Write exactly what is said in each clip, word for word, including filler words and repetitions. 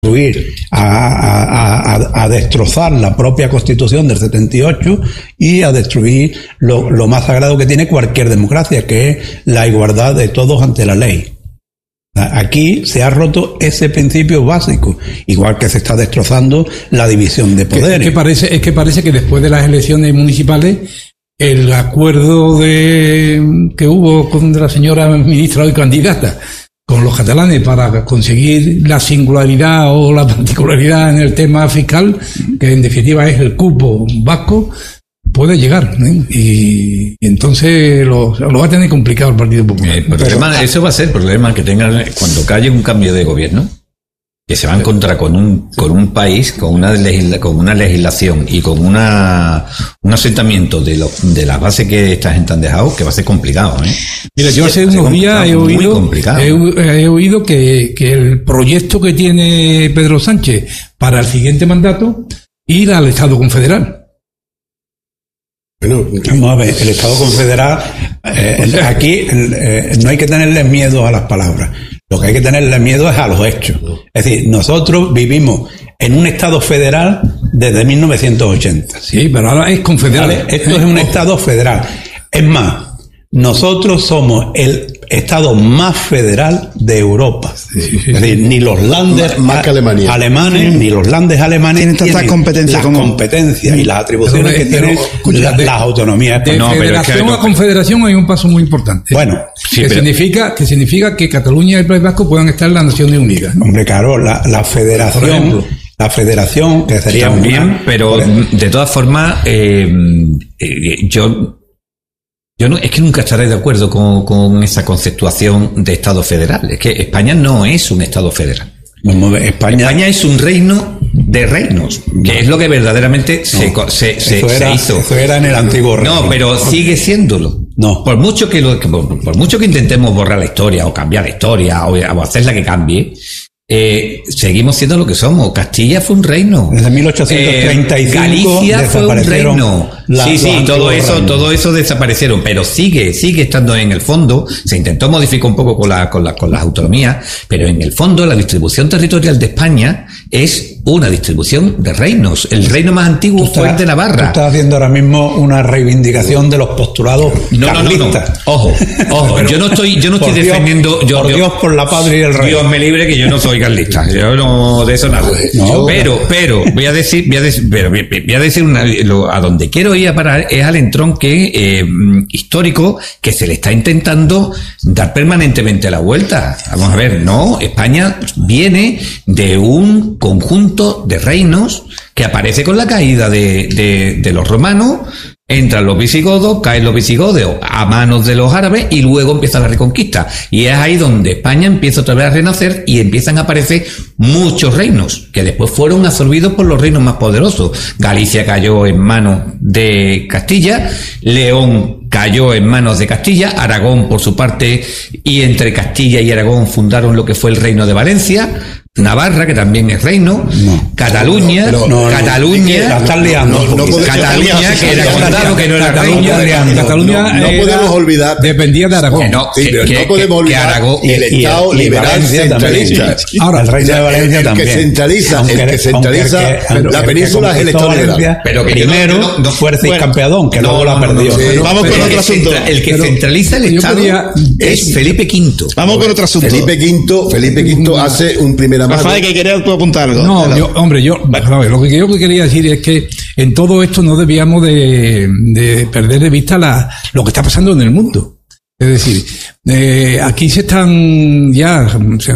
A, a, a, a destrozar la propia Constitución del setenta y ocho y a destruir lo, lo más sagrado que tiene cualquier democracia, que es la igualdad de todos ante la ley. Aquí se ha roto ese principio básico, igual que se está destrozando la división de poderes. Es que parece, es que parece que después de las elecciones municipales, el acuerdo de que hubo con la señora ministra hoy candidata con los catalanes para conseguir la singularidad o la particularidad en el tema fiscal, que en definitiva es el cupo vasco, puede llegar, ¿eh? Y, y entonces lo, lo va a tener complicado el Partido Popular. El problema, Pero, eso va a ser el problema que tengan cuando calle un cambio de gobierno, que se va a encontrar con un con un país con una legisla, con una legislación y con una un asentamiento de lo, de las bases que esta gente han dejado, que va a ser complicado, ¿eh? Mira, yo hace unos días he oído he, he oído que, que el proyecto que tiene Pedro Sánchez para el siguiente mandato ir al Estado confederal. Bueno, vamos a ver, el Estado confederal, eh, aquí eh, no hay que tenerle miedo a las palabras. Lo que hay que tenerle miedo es a los hechos. Es decir, nosotros vivimos en un Estado federal desde mil novecientos ochenta. Sí, pero ahora es confederal. ¿Vale? Esto es un Estado federal. Es más, nosotros somos el Estado más federal de Europa. Sí, sí, sí. Es decir, ni los landes más que Alemania. alemanes, sí. ni los landes alemanes tienen tantas competencias las como competencias y las atribuciones pero, que tienen la, de, las autonomías. De no, federación pero es que, a confederación hay un paso muy importante. Bueno, sí, que pero, significa que significa que Cataluña y el País Vasco puedan estar en las Naciones Unidas. Hombre, claro, la, la federación, la federación que sería también, una, pero de todas formas, eh, eh, yo Yo no, es que nunca estaré de acuerdo con, con esa conceptuación de Estado federal. Es que España no es un Estado federal. España, España es un reino de reinos, que no. es lo que verdaderamente no. se, se, se, era, se hizo. Eso era en el antiguo reino. No, pero sigue siéndolo. No. Por mucho que lo, por, por mucho que intentemos borrar la historia o cambiar la historia o, o hacerla que cambie, Eh, seguimos siendo lo que somos. Castilla fue un reino. Desde mil ochocientos treinta y cinco eh, Galicia fue un reino. La, sí, sí, todo eso, reinos. todo eso desaparecieron, pero sigue, sigue estando en el fondo. Se intentó modificar un poco con la, con la, con las autonomías, pero en el fondo la distribución territorial de España es una distribución de reinos. El reino más antiguo estás, fue el de Navarra. Tú estás haciendo ahora mismo una reivindicación de los postulados no, carlistas. No, no, no. Ojo, ojo. Pero, yo no estoy, yo no estoy Dios, defendiendo. Yo, por yo, Dios, por la patria y el rey. Dios me libre que yo no soy carlista. Yo no de eso nada. No, pero, pero voy a decir, voy a decir, pero voy a decir una, lo, a donde quiero ir a parar es al entronque eh, histórico que se le está intentando dar permanentemente la vuelta. Vamos a ver, no, España viene de un conjunto de reinos que aparece con la caída de, de, de los romanos. Entran los visigodos, caen los visigodos a manos de los árabes y luego empieza la reconquista. Y es ahí donde España empieza otra vez a renacer y empiezan a aparecer muchos reinos que después fueron absorbidos por los reinos más poderosos. Galicia cayó en manos de Castilla, León cayó en manos de Castilla, Aragón por su parte, y entre Castilla y Aragón fundaron lo que fue el reino de Valencia. Navarra, que también es reino, no, Cataluña, pero, no, Cataluña, la están liando, no, no, no, Cataluña, que era condado, que no era Cataluña, reino, Cataluña no, no era, podemos olvidar, dependía de Aragón, que no, sí, que, pero que, no podemos que, olvidar que Aragón, y el Estado y, liberal centralista. Ahora el reino de Valencia el, también, el que centraliza, aunque, el que centraliza el que, la península es el Estado liberal. Pero que primero no, no, fuerza y campeadón, que luego la perdió. Vamos con otro asunto. El que centraliza el Estado es Felipe Quinto. Vamos con otro asunto. Felipe Quinto, Felipe Quinto hace un primer amado. ¿Puedo apuntar algo? No, yo, hombre, yo, bueno, lo que yo quería decir es que en todo esto no debíamos de, de perder de vista la, lo que está pasando en el mundo. Es decir, eh, aquí se están ya, se,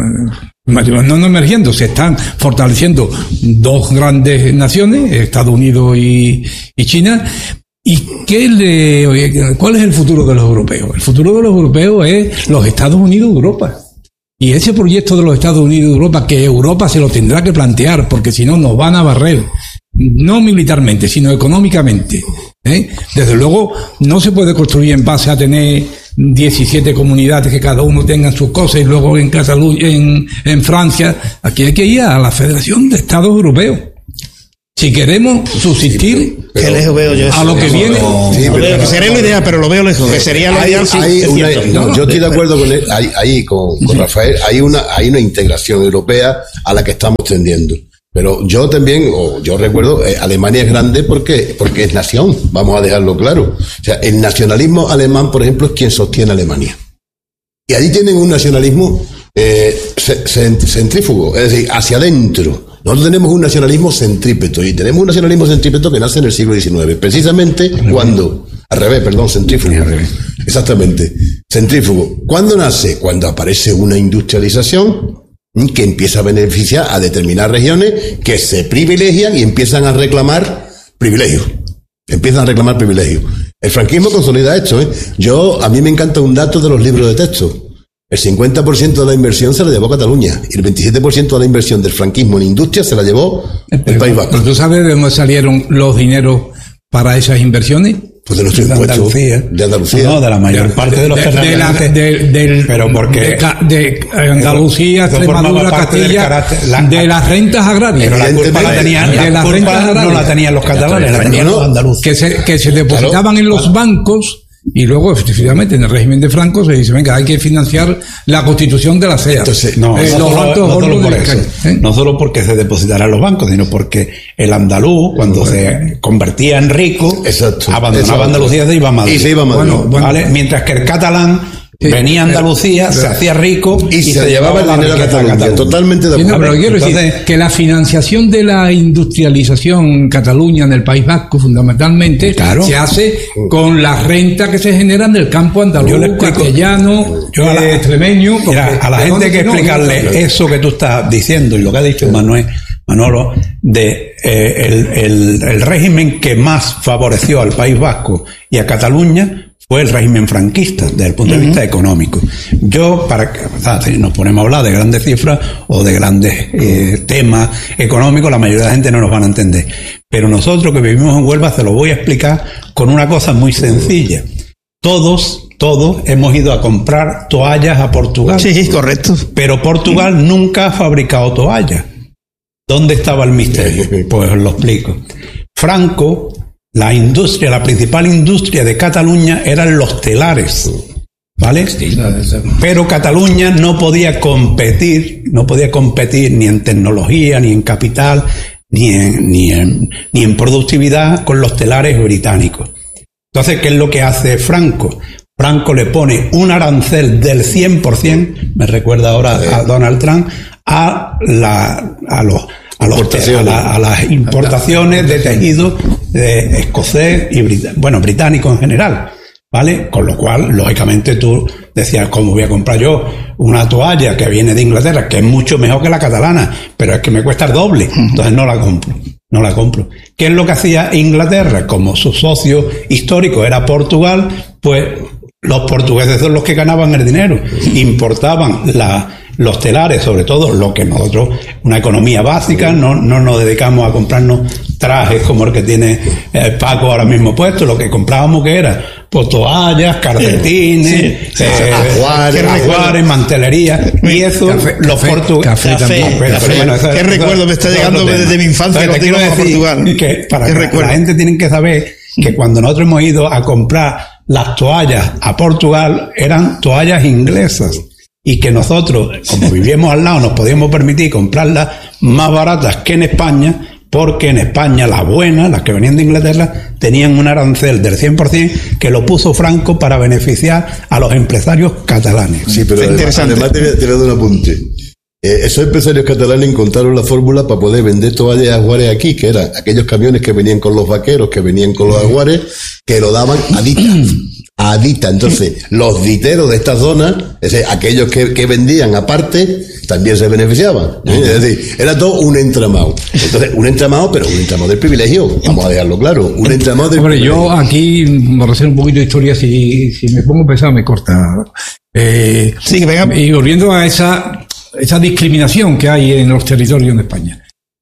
no, no emergiendo, se están fortaleciendo dos grandes naciones, Estados Unidos y, y China. ¿Y qué le, cuál es el futuro de los europeos? El futuro de los europeos es los Estados Unidos de Europa. Y ese proyecto de los Estados Unidos de Europa, que Europa se lo tendrá que plantear, porque si no nos van a barrer, no militarmente, sino económicamente, ¿eh? Desde luego, no se puede construir en base a tener diecisiete comunidades que cada uno tenga sus cosas y luego en Cataluña, en, en Francia. Aquí hay que ir a la Federación de Estados Europeos. Si queremos subsistir, qué lejos veo yo eso. A lo que viene. No, sí, pero, veo, que sería lo ideal, pero lo veo lejos. Que sería lo hay, ideal. Sí, hay una, no, no, yo estoy de acuerdo con él, ahí, ahí con, con sí. Rafael. Hay una, hay una integración europea a la que estamos tendiendo. Pero yo también, o yo recuerdo, eh, Alemania es grande porque, porque es nación. Vamos a dejarlo claro. O sea, el nacionalismo alemán, por ejemplo, es quien sostiene a Alemania. Y allí tienen un nacionalismo eh, centrífugo, es decir, hacia adentro. Nosotros tenemos un nacionalismo centrípeto y tenemos un nacionalismo centrípeto que nace en el siglo diecinueve, precisamente cuando, al revés, perdón, centrífugo, al revés. Exactamente, centrífugo. ¿Cuándo nace? Cuando aparece una industrialización que empieza a beneficiar a determinadas regiones que se privilegian y empiezan a reclamar privilegios, empiezan a reclamar privilegios. El franquismo consolida esto, ¿eh? Yo, a mí me encanta un dato de los libros de texto. El cincuenta por ciento de la inversión se la llevó Cataluña y el veintisiete por ciento de la inversión del franquismo en industria se la llevó el pero, País Vasco. ¿Pero tú sabes de dónde salieron los dineros para esas inversiones? Pues de nuestros impuestos. Andalucía. De Andalucía. No, de la mayor de, parte de, de los terratenientes. De, de, de, de, pero porque de, de Andalucía, eso, Extremadura, Castilla, carácter, la, de las rentas agrarias. Pero la culpa la tenían, de las rentas agrarias no la tenían los catalanes, la tenían los andaluces. Que se, que se depositaban claro, en los bancos. Y luego, efectivamente, en el régimen de Franco se dice, venga, hay que financiar la constitución de la C E A. Entonces, no, eh, no, solo, no solo por eso, ¿eh? No solo porque se depositaran los bancos, sino porque el andaluz, cuando bueno. se convertía en rico, exacto, abandonaba exacto. Andalucía y se iba a Madrid. Y se iba a Madrid. Bueno, bueno. ¿Vale? Mientras que el catalán sí, venía a Andalucía, pero, se hacía rico y, y se, se llevaba el dinero a Cataluña. Cataluña. Totalmente de acuerdo. Sí, no, pero quiero Entonces, decir que la financiación de la industrialización en Cataluña, en el País Vasco, fundamentalmente, claro, se hace con la renta que se generan del campo andaluz, castellano, yo a la, eh, extremeño. Mira, a la gente hay que explicarle no, eso que tú estás diciendo y lo que ha dicho Manuel, Manolo, de eh, el, el, el régimen que más favoreció al País Vasco y a Cataluña fue el régimen franquista desde el punto de vista uh-huh. económico. Yo, para que o sea, si nos ponemos a hablar de grandes cifras o de grandes eh, temas económicos, la mayoría de la gente no nos van a entender. Pero nosotros que vivimos en Huelva se lo voy a explicar con una cosa muy sencilla. Todos, todos hemos ido a comprar toallas a Portugal. Sí, correcto. Pero Portugal nunca ha fabricado toallas. ¿Dónde estaba el misterio? Pues os lo explico. Franco, la industria, la principal industria de Cataluña eran los telares, ¿vale? Pero Cataluña no podía competir, no podía competir ni en tecnología, ni en capital, ni en, ni en, ni en productividad con los telares británicos. Entonces, ¿qué es lo que hace Franco? Franco le pone un arancel del cien por ciento, me recuerda ahora a Donald Trump, a la, a los, a, los te, a, la, a las importaciones de tejido de escocés y brit- bueno, británico en general, ¿vale? Con lo cual, lógicamente, tú decías, ¿cómo voy a comprar yo una toalla que viene de Inglaterra, que es mucho mejor que la catalana, pero es que me cuesta el doble? Entonces no la compro, no la compro. ¿Qué es lo que hacía Inglaterra? Como su socio histórico era Portugal, pues los portugueses son los que ganaban el dinero, importaban la, los telares, sobre todo lo que nosotros, una economía básica, no, no nos dedicamos a comprarnos trajes como el que tiene eh, Paco ahora mismo puesto, lo que comprábamos que era pues toallas, calcetines, sí, sí, eh, ajuares, ajuares, mantelería, y eso café, los portugueses. Café, café, café, café, bueno, eso, ¿qué eso, recuerdo me está llegando desde mi infancia? Entonces, quiero decir Portugal. Que para que recuerdo? La gente tiene que saber que cuando nosotros hemos ido a comprar las toallas a Portugal, eran toallas inglesas. Y que nosotros, como vivíamos al lado, nos podíamos permitir comprarlas más baratas que en España, porque en España las buenas, las que venían de Inglaterra, tenían un arancel del cien por ciento que lo puso Franco para beneficiar a los empresarios catalanes. Sí, pero además, además te, te voy a dar un apunte. Eh, esos empresarios catalanes encontraron la fórmula para poder vender toallas y ajuares aquí, que eran aquellos camiones que venían con los vaqueros, que venían con los ajuares, que lo daban a dita. A dita. Entonces, los diteros de esta zona, es decir, aquellos que, que vendían aparte, también se beneficiaban. ¿eh? Es decir, era todo un entramado. Entonces, un entramado, pero un entramado del privilegio. Vamos a dejarlo claro. Un entramado del Hombre, privilegio. yo aquí, por hacer un poquito de historia, si, si me pongo pesado, me corta. Eh, sí, venga. Y volviendo a esa, esa discriminación que hay en los territorios de España.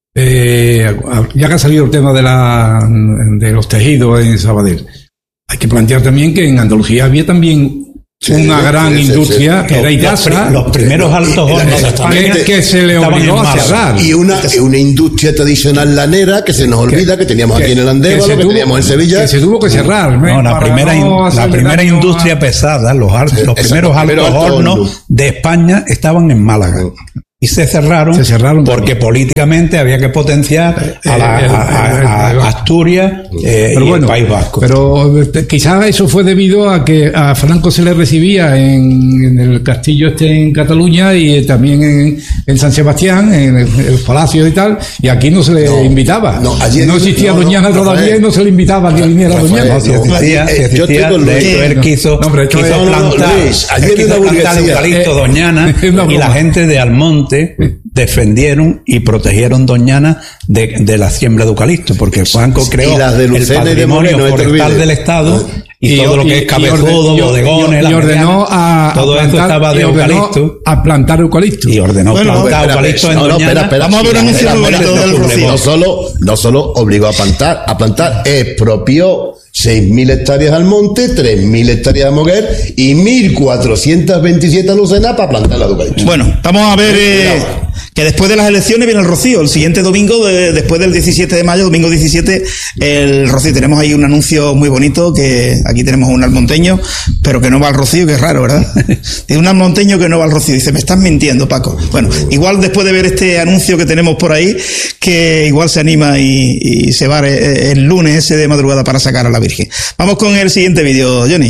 Eh, ya que ha salido el tema de, la, de los tejidos en Sabadell, hay que plantear también que en Andalucía había también una gran sí, sí, industria sí. que era Idasa, los primeros altos hornos de España que, que se le obligó a cerrar. Y una, y una industria tradicional lanera que se nos olvida, que, que teníamos que, aquí en el Andévalo, que, que teníamos en Sevilla. Que se tuvo que cerrar. No, la primera, no la primera industria a... pesada, los, los primeros altos hornos horno. de España estaban en Málaga. Y se cerraron, se cerraron porque también. políticamente había que potenciar a, la, a, a, a Asturias eh, pero y bueno, el País Vasco. Pero quizás eso fue debido a que a Franco se le recibía en, en el castillo este en Cataluña y también en, en San Sebastián, en el, el palacio y tal, y aquí no se le no, invitaba. No, allí, no existía no, Doñana no, todavía Rafael, y no se le invitaba a que viniera Doñana. No, si existía, no, si existía, yo de hecho él quiso, no, quiso plantar, él quiso plantar eucalipto Doñana y la gente de Almonte defendieron y protegieron Doñana de, de la siembra de eucalipto, porque Franco creó el patrimonio de forestal del Estado y, y todo y, lo que es cabezudo, bodegones, y, y ordenó a, todo a esto estaba de eucalipto a plantar eucalipto y ordenó bueno, plantar eucalipto en no, Doñana. No, espera, espera, vamos a ver un anuncio del Rocío. No solo, no solo obligó a plantar, a plantar, expropió seis mil hectáreas al monte, tres mil hectáreas a Moguer y mil cuatrocientas veintisiete a Lucena para plantar la eucalipto. Bueno, vamos a ver eh, que después de las elecciones viene el Rocío. El siguiente domingo, de, después del diecisiete de mayo, domingo diecisiete, el Rocío. Tenemos ahí un anuncio muy bonito, que aquí tenemos un almonteño, pero que no va al Rocío, que es raro, ¿verdad? Es un almonteño que no va al Rocío. Dice, me estás mintiendo, Paco. Bueno, igual después de ver este anuncio que tenemos por ahí, que igual se anima y, y se va el lunes ese de madrugada para sacar a la Virgen. Vamos con el siguiente vídeo, Johnny.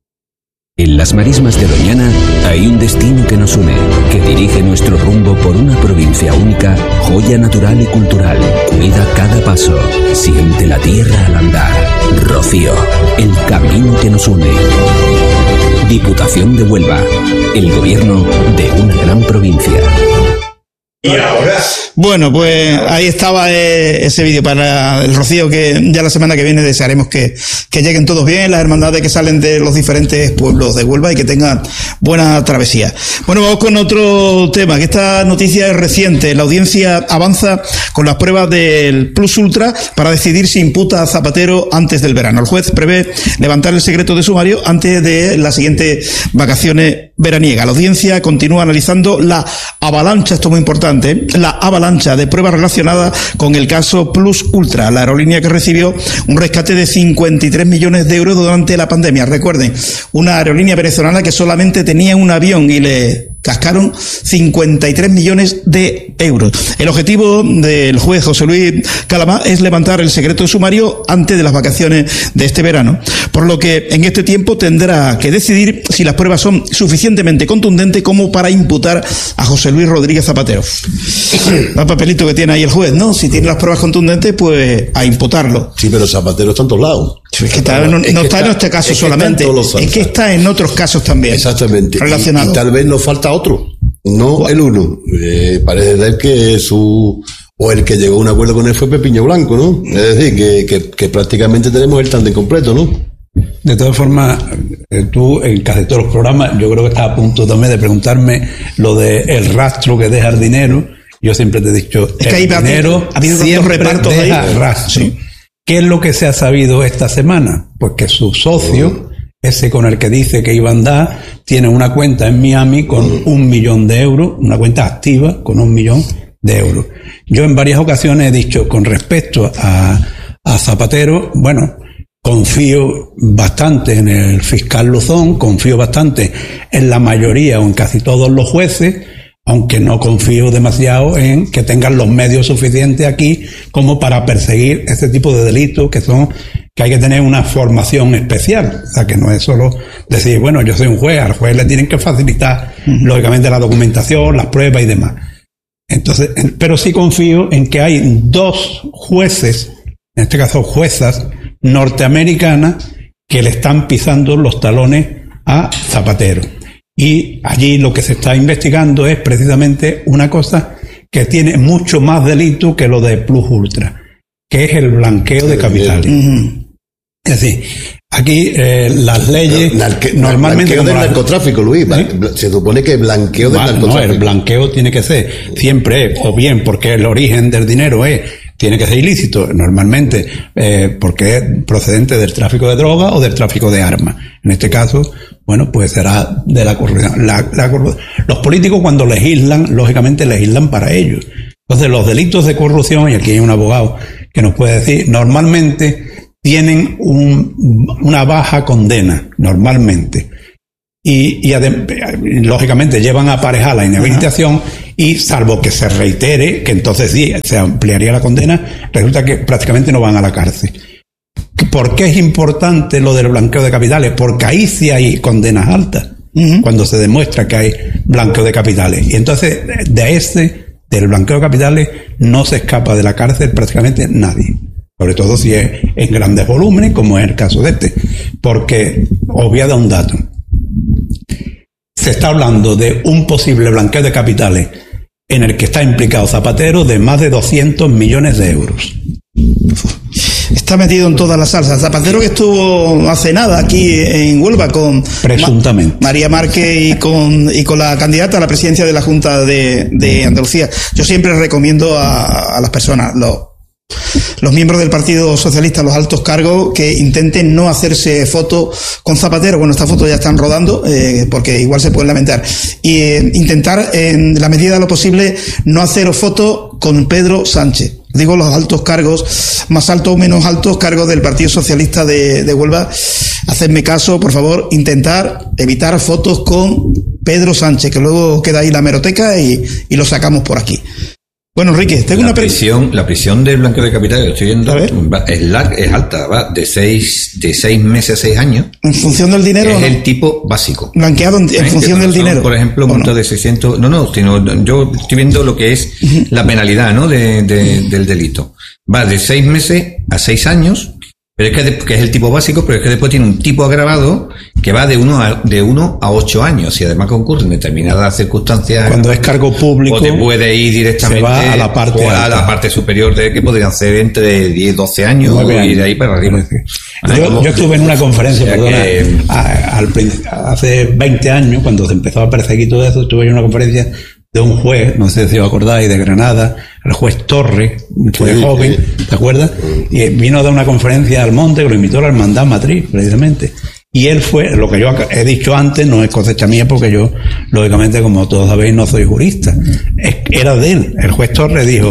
En las marismas de Doñana hay un destino que nos une, que dirige nuestro rumbo por una provincia única, joya natural y cultural. Cuida cada paso, siente la tierra al andar. Rocío, el camino que nos une. Diputación de Huelva, el gobierno de una gran provincia. Y ahora. Bueno, pues ahí estaba eh, ese vídeo para el Rocío, que ya la semana que viene desearemos que, que lleguen todos bien, las hermandades que salen de los diferentes pueblos de Huelva y que tengan buena travesía. Bueno, vamos con otro tema, que esta noticia es reciente. La audiencia avanza con las pruebas del Plus Ultra para decidir si imputa a Zapatero antes del verano. El juez prevé levantar el secreto de sumario antes de las siguientes vacaciones veraniegas. La audiencia continúa analizando la avalancha, esto es muy importante, la avalancha de pruebas relacionadas con el caso Plus Ultra, la aerolínea que recibió un rescate de cincuenta y tres millones de euros durante la pandemia. Recuerden, una aerolínea venezolana que solamente tenía un avión y le cascaron cincuenta y tres millones de euros. El objetivo del juez José Luis Calamá es levantar el secreto de sumario antes de las vacaciones de este verano, por lo que en este tiempo tendrá que decidir si las pruebas son suficientemente contundentes como para imputar a José Luis Rodríguez Zapatero. El papelito que tiene ahí el juez, ¿no? Si tiene las pruebas contundentes, pues a imputarlo. Sí, pero Zapatero está en todos lados. Es que está, no, es no que está, está en este caso es solamente, es que está en otros casos también. Exactamente. Relacionado. Y, y tal vez nos falta otro, no ¿cuál? El uno. Eh, parece ser que su, o el que llegó a un acuerdo con él fue Pepiño Blanco, ¿no? Es decir, que, que, que prácticamente tenemos el tándem completo, ¿no? De todas formas, tú en casi todos los programas, yo creo que estás a punto también de preguntarme lo de el rastro que deja el dinero. Yo siempre te he dicho, es que el hay dinero ha habido siempre repartos deja ahí. rastro. Sí. ¿Qué es lo que se ha sabido esta semana? Pues que su socio, ese con el que dice que iba a andar, tiene una cuenta en Miami con un millón de euros, una cuenta activa con un millón de euros. Yo en varias ocasiones he dicho, con respecto a, a Zapatero, bueno, confío bastante en el fiscal Luzón, confío bastante en la mayoría o en casi todos los jueces, aunque no confío demasiado en que tengan los medios suficientes aquí como para perseguir este tipo de delitos que son, que hay que tener una formación especial. O sea, que no es solo decir, bueno, yo soy un juez, al juez le tienen que facilitar, uh-huh. lógicamente, la documentación, las pruebas y demás. Entonces, pero sí confío en que hay dos jueces, en este caso juezas norteamericanas, que le están pisando los talones a Zapatero. Y allí lo que se está investigando es precisamente una cosa que tiene mucho más delito que lo de Plus Ultra, que es el blanqueo de capitales. Uh-huh. Es decir, aquí eh, las leyes no, narque, normalmente... Blanqueo del la, narcotráfico, Luis. ¿Sí? Se supone que blanqueo del bueno, narcotráfico. No, el blanqueo tiene que ser siempre, o bien porque el origen del dinero es tiene que ser ilícito, normalmente eh, porque es procedente del tráfico de drogas o del tráfico de armas. En este caso, bueno, pues será de la corrupción. La, la, los políticos cuando legislan, lógicamente legislan para ellos. Entonces los delitos de corrupción, y aquí hay un abogado que nos puede decir, normalmente tienen un, una baja condena, normalmente. Y, y adem, lógicamente llevan aparejada la inhabilitación. Ajá. Y salvo que se reitere, que entonces sí se ampliaría la condena, resulta que prácticamente no van a la cárcel. ¿Por qué es importante lo del blanqueo de capitales? Porque ahí sí hay condenas altas, uh-huh. cuando se demuestra que hay blanqueo de capitales. Y entonces de ese, del blanqueo de capitales, no se escapa de la cárcel prácticamente nadie. Sobre todo si es en grandes volúmenes, como es el caso de este. Porque os voy a dar un dato. Se está hablando de un posible blanqueo de capitales en el que está implicado Zapatero de más de doscientos millones de euros. Está metido en toda la salsa. Zapatero, que estuvo hace nada aquí en Huelva con presuntamente Ma- María Márquez y con y con la candidata a la presidencia de la Junta de, de Andalucía. Yo siempre recomiendo a, a las personas, los Los miembros del Partido Socialista, los altos cargos, que intenten no hacerse fotos con Zapatero. Bueno, estas fotos ya están rodando, eh, porque igual se pueden lamentar. Y eh, intentar, en la medida de lo posible, no haceros fotos con Pedro Sánchez. Digo los altos cargos, más altos o menos altos cargos del Partido Socialista de, de Huelva. Hacedme caso, por favor, intentar evitar fotos con Pedro Sánchez, que luego queda ahí la hemeroteca y, y lo sacamos por aquí. Bueno, Enrique, tengo la una prisión, la prisión del blanqueo de capitales, que estoy viendo, va, es, larga, es alta, va de seis, de seis meses a seis años. ¿En función del dinero? Es ¿no? El tipo básico. Blanqueado en, en ¿Eh? función del son, dinero. Por ejemplo, un monto no? de seiscientos, no, no, sino yo estoy viendo lo que es uh-huh. la penalidad, ¿no? De, de, del delito. Va de seis meses a seis años. Pero es que, de, que es el tipo básico, pero es que después tiene un tipo agravado que va de uno a, de uno a ocho años, y además concurren determinadas circunstancias. Cuando es cargo público, o te puede ir directamente se va a la parte, o a la parte superior, de que podrían ser entre diez, doce años, años. Y de ahí para arriba. Yo, yo estuve en una conferencia, o sea perdona, que, a, al, hace veinte años, cuando se empezó a perseguir todo eso, estuve en una conferencia de un juez, no sé si os acordáis, de Granada, el juez Torres, un juez sí, joven, sí. ¿te acuerdas? Y vino a dar una conferencia al Monte, que lo invitó a la Hermandad Matriz, precisamente. Y él fue, lo que yo he dicho antes, no es cosecha mía, porque yo, lógicamente, como todos sabéis, no soy jurista. Era de él. El juez Torres dijo,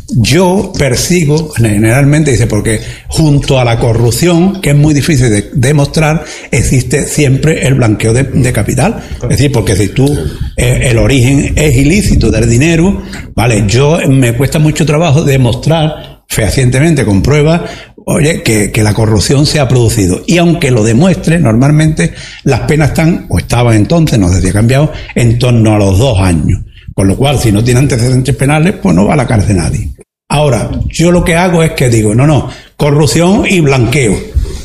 yo persigo, generalmente dice, porque junto a la corrupción, que es muy difícil de demostrar, existe siempre el blanqueo de, de capital. Es decir, porque si tú, eh, el origen es ilícito del dinero, vale, yo me cuesta mucho trabajo demostrar fehacientemente, con pruebas, oye, que, que la corrupción se ha producido. Y aunque lo demuestre, normalmente las penas están, o estaban entonces, no sé si ha cambiado, en torno a los dos años. Con lo cual, si no tiene antecedentes penales, pues no va a la cárcel nadie. Ahora, yo lo que hago es que digo, no, no, corrupción y blanqueo.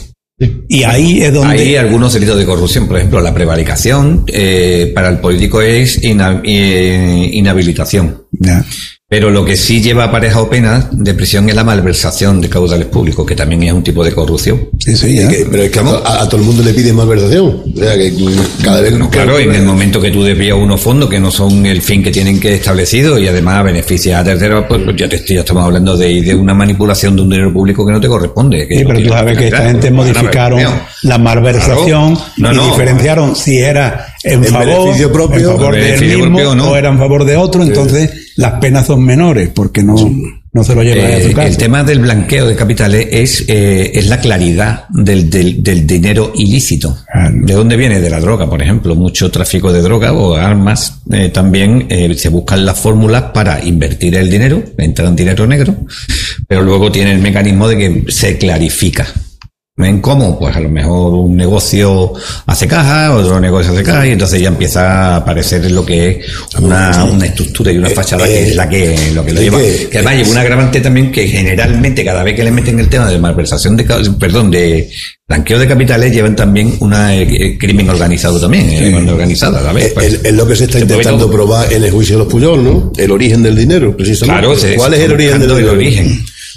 Y ahí es donde... Hay algunos delitos de corrupción, por ejemplo, la prevaricación, eh, para el político es ina, eh, inhabilitación. Ya. Pero lo que sí lleva aparejado pena de prisión es la malversación de caudales públicos, que también es un tipo de corrupción. Sí, sí, ya. Que, pero es que a, a, a todo el mundo le piden malversación. O sea, que cada vez... No, claro, en el momento que tú desvías unos fondos que no son el fin que tienen que establecido y además beneficias a terceros, pues ya, te, ya estamos hablando de, de una manipulación de un dinero público que no te corresponde. Que sí, no pero tú sabes que esta gente modificaron la malversación, claro. no, y no, diferenciaron si era en, en favor, beneficio propio, en favor del mismo propio, no. o era en favor de otro, sí. Entonces las penas son menores porque no, no se lo lleva eh, a su casa. El tema del blanqueo de capitales es, eh, es la claridad del, del, del dinero ilícito. Ah, no. ¿De dónde viene? De la droga, por ejemplo. Mucho tráfico de droga o armas. Eh, también eh, se buscan las fórmulas para invertir el dinero, entrar en dinero negro, pero luego tiene el mecanismo de que se clarifica. ¿Ven cómo? Pues a lo mejor un negocio hace caja, otro negocio hace caja, y entonces ya empieza a aparecer lo que es una, una estructura y una fachada eh, que es la que lo que lo lleva. Que, que además lleva un agravante también, que generalmente cada vez que le meten el tema de malversación de, perdón, de blanqueo de capitales, llevan también una eh, crimen organizado también, eh, sí. organizada, ¿sabes? Pues, es, es lo que se está se intentando probar en el juicio de los Puyol, ¿no? El origen del dinero, precisamente. Claro, ¿cuál es el origen del dinero? El origen.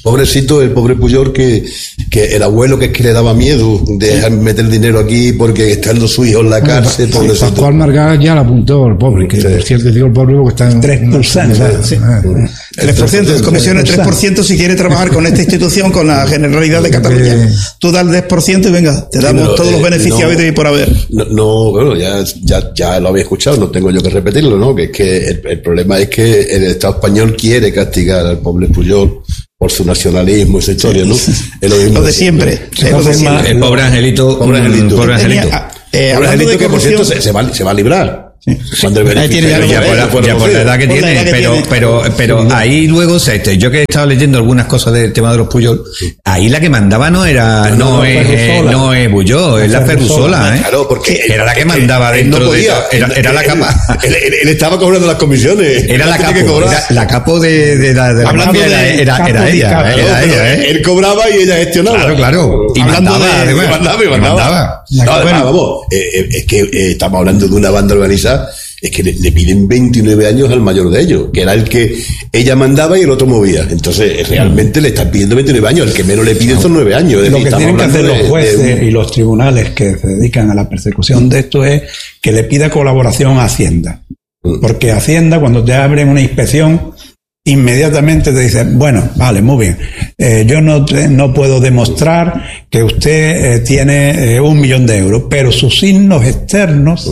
Pobrecito, el pobre Pujol, que, que el abuelo que es que le daba miedo de meter dinero aquí porque estando su hijo en la cárcel. Bueno, pobrecito. Pascual Margall ya lo apuntó, el pobre, que sí. Por cierto digo el pobre porque está en tres por ciento. Sí. tres por ciento, comisiones tres por ciento si quiere trabajar con esta institución, con la Generalidad de Cataluña. Tú das el diez por ciento y venga, te damos no, todos eh, los beneficios no, y por haber. No, no, bueno, ya, ya, ya lo había escuchado, no tengo yo que repetirlo, ¿no? Que es que el, el problema es que el Estado español quiere castigar al pobre Pujol por su nacionalismo, esa historia, ¿no? Es lo, mismo lo de siempre. Sí, lo de siempre. El pobre Angelito. Pobre Angelito. Pobre Angelito. Eh, pobre Angelito que, por cierto, se, se, va, se va a librar. Sí. Cuando el beneficio ya, ya, por la, ya por la edad que por tiene, edad que pero, tiene. pero, pero sí, ahí luego, este, yo que he estado leyendo algunas cosas del tema de los Pujol, ahí la que mandaba no era, no, no, no es, eh, no es Pujol, es la Ferrusola, ¿eh? Claro, porque era la que mandaba dentro no podía, de, era, era él, la capa. Él, él, él estaba cobrando las comisiones. Era la capo, era la capo de, de la, de la mafia, era, era, era ella, claro, era ella, ¿eh? Él cobraba y ella gestionaba. Claro, claro. Y mandaba, de, mandaba, y mandaba. Vamos, es que estamos hablando de una banda organizada. Es que le, le piden veintinueve años al mayor de ellos, que era el que ella mandaba y el otro movía. Entonces, realmente le están pidiendo veintinueve años. El que menos le piden son nueve años. Lo que tienen que hacer los jueces de, de, y los tribunales que se dedican a la persecución de esto es que le pida colaboración a Hacienda. Porque Hacienda, cuando te abren una inspección, inmediatamente te dice, bueno, vale, muy bien, eh, yo no, te, no puedo demostrar que usted eh, tiene eh, un millón de euros, pero sus signos externos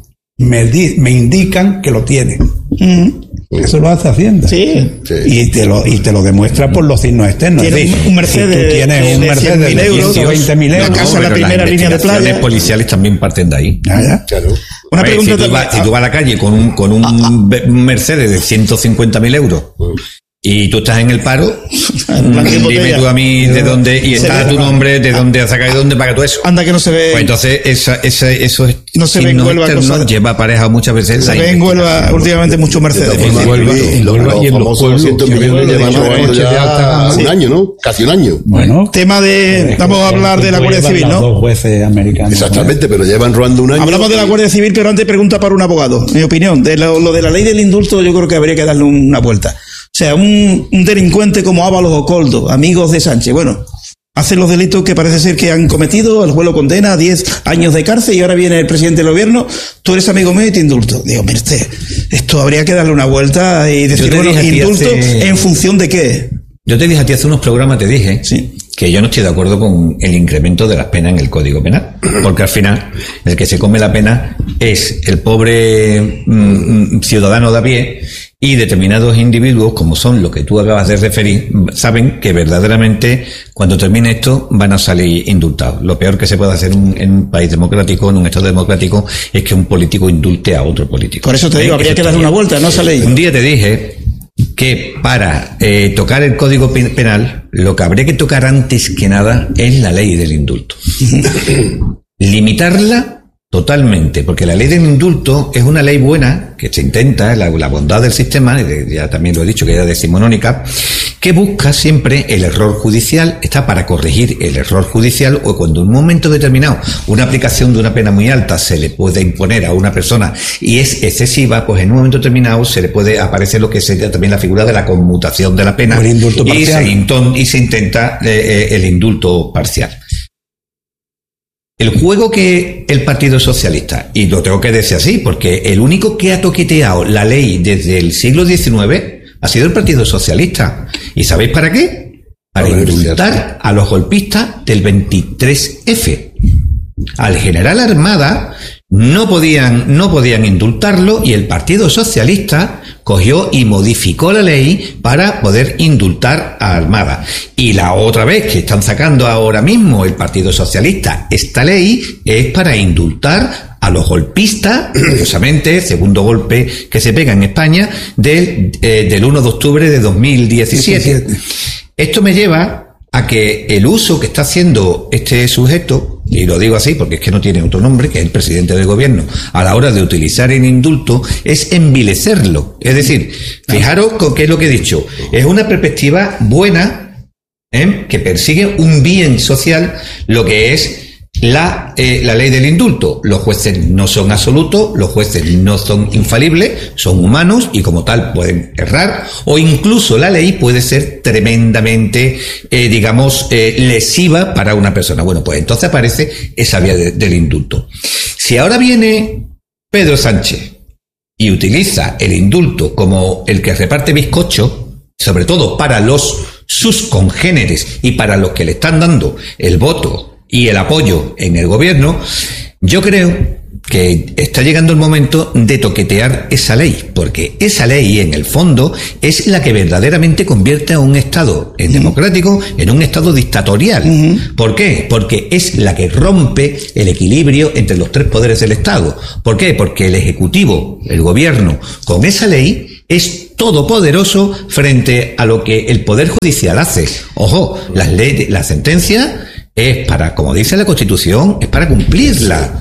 Me, di, me indican que lo tiene. Mm. Eso lo hace Hacienda. Sí. sí. Y te lo y te lo demuestra por los signos externos. Tienes sí. un Mercedes. Si tú tienes un Mercedes de euros, veinte mil euros. La casa, la primera línea de playa. Las policiales también parten de ahí. Ah, ya. Claro. Una ver, pregunta si, tú vas, si tú vas a la calle con un con un ah, ah. Mercedes de ciento cincuenta mil euros. Mm. Y tú estás en el paro, dime tú a mí de dónde, y está tu nombre, de dónde has sacado y dónde paga todo eso. Anda que no se ve. Pues entonces, esa, esa, eso es. No se ve en Huelva. Cosa, lleva aparejado muchas veces. Se ve en Huelva últimamente mucho Mercedes. En Huelva y en los pueblos llevan ya un año, ¿no? Casi un año. Bueno. Tema de, vamos a hablar de la Guardia Civil, ¿no? Dos jueces americanos. Exactamente, pero llevan robando un año. Hablamos de la Guardia Civil, pero antes pregunta para un abogado. Mi opinión, de lo, lo de la ley del indulto, yo creo que habría que darle una vuelta. O sea, un, un delincuente como Ábalos o Coldo, amigos de Sánchez, bueno, hacen los delitos que parece ser que han cometido, el juez lo condena a diez años de cárcel y ahora viene el presidente del gobierno, tú eres amigo mío y te indulto. Digo, mire usted, esto habría que darle una vuelta y decir, bueno, indulto hace... en función de qué. Yo te dije a ti hace unos programas, te dije sí. que yo no estoy de acuerdo con el incremento de las penas en el Código Penal, porque al final el que se come la pena es el pobre mmm, ciudadano de a pie. Y determinados individuos, como son los que tú acabas de referir, saben que verdaderamente cuando termine esto van a salir indultados. Lo peor que se puede hacer un, en un país democrático, en un Estado democrático, es que un político indulte a otro político. Por eso te digo, ¿Eh? habría que darle una vuelta, no sale. Un día te dije que para eh, tocar el Código Penal, lo que habría que tocar antes que nada es la ley del indulto. Limitarla totalmente, porque la ley del indulto es una ley buena, que se intenta, la, la bondad del sistema, ya también lo he dicho, que era decimonónica, que busca siempre el error judicial, está para corregir el error judicial, o cuando en un momento determinado una aplicación de una pena muy alta se le puede imponer a una persona y es excesiva, pues en un momento determinado se le puede aparecer lo que sería también la figura de la conmutación de la pena, el indulto y, parcial. Se, y se intenta eh, el indulto parcial. El juego que el Partido Socialista, y lo tengo que decir así, porque el único que ha toqueteado la ley desde el siglo diecinueve ha sido el Partido Socialista. ¿Y sabéis para qué? Para indultar a los golpistas del veintitrés efe. Al general Armada no podían, no podían indultarlo y el Partido Socialista cogió y modificó la ley para poder indultar a Armada. Y la otra vez que están sacando ahora mismo el Partido Socialista esta ley es para indultar a los golpistas, curiosamente, segundo golpe que se pega en España, del, eh, del uno de octubre de dos mil diecisiete. Esto me lleva a que el uso que está haciendo este sujeto, y lo digo así porque es que no tiene otro nombre, que es el presidente del gobierno, a la hora de utilizar el indulto, es envilecerlo. Es decir, fijaros con qué es lo que he dicho. Es una perspectiva buena, ¿eh? que persigue un bien social, lo que es La, eh, la ley del indulto. Los jueces no son absolutos, los jueces no son infalibles, son humanos y como tal pueden errar, o incluso la ley puede ser tremendamente, eh, digamos, eh, lesiva para una persona. Bueno, pues entonces aparece esa vía de, del indulto. Si ahora viene Pedro Sánchez y utiliza el indulto como el que reparte bizcocho, sobre todo para los sus congéneres y para los que le están dando el voto y el apoyo en el gobierno, yo creo que está llegando el momento de toquetear esa ley, porque esa ley en el fondo es la que verdaderamente convierte a un Estado en democrático en un Estado dictatorial. Uh-huh. ¿Por qué? Porque es la que rompe el equilibrio entre los tres poderes del Estado. ¿Por qué? Porque el Ejecutivo, el gobierno, con esa ley es todopoderoso frente a lo que el Poder Judicial hace. Ojo, las leyes, la sentencia es para, como dice la Constitución, es para cumplirla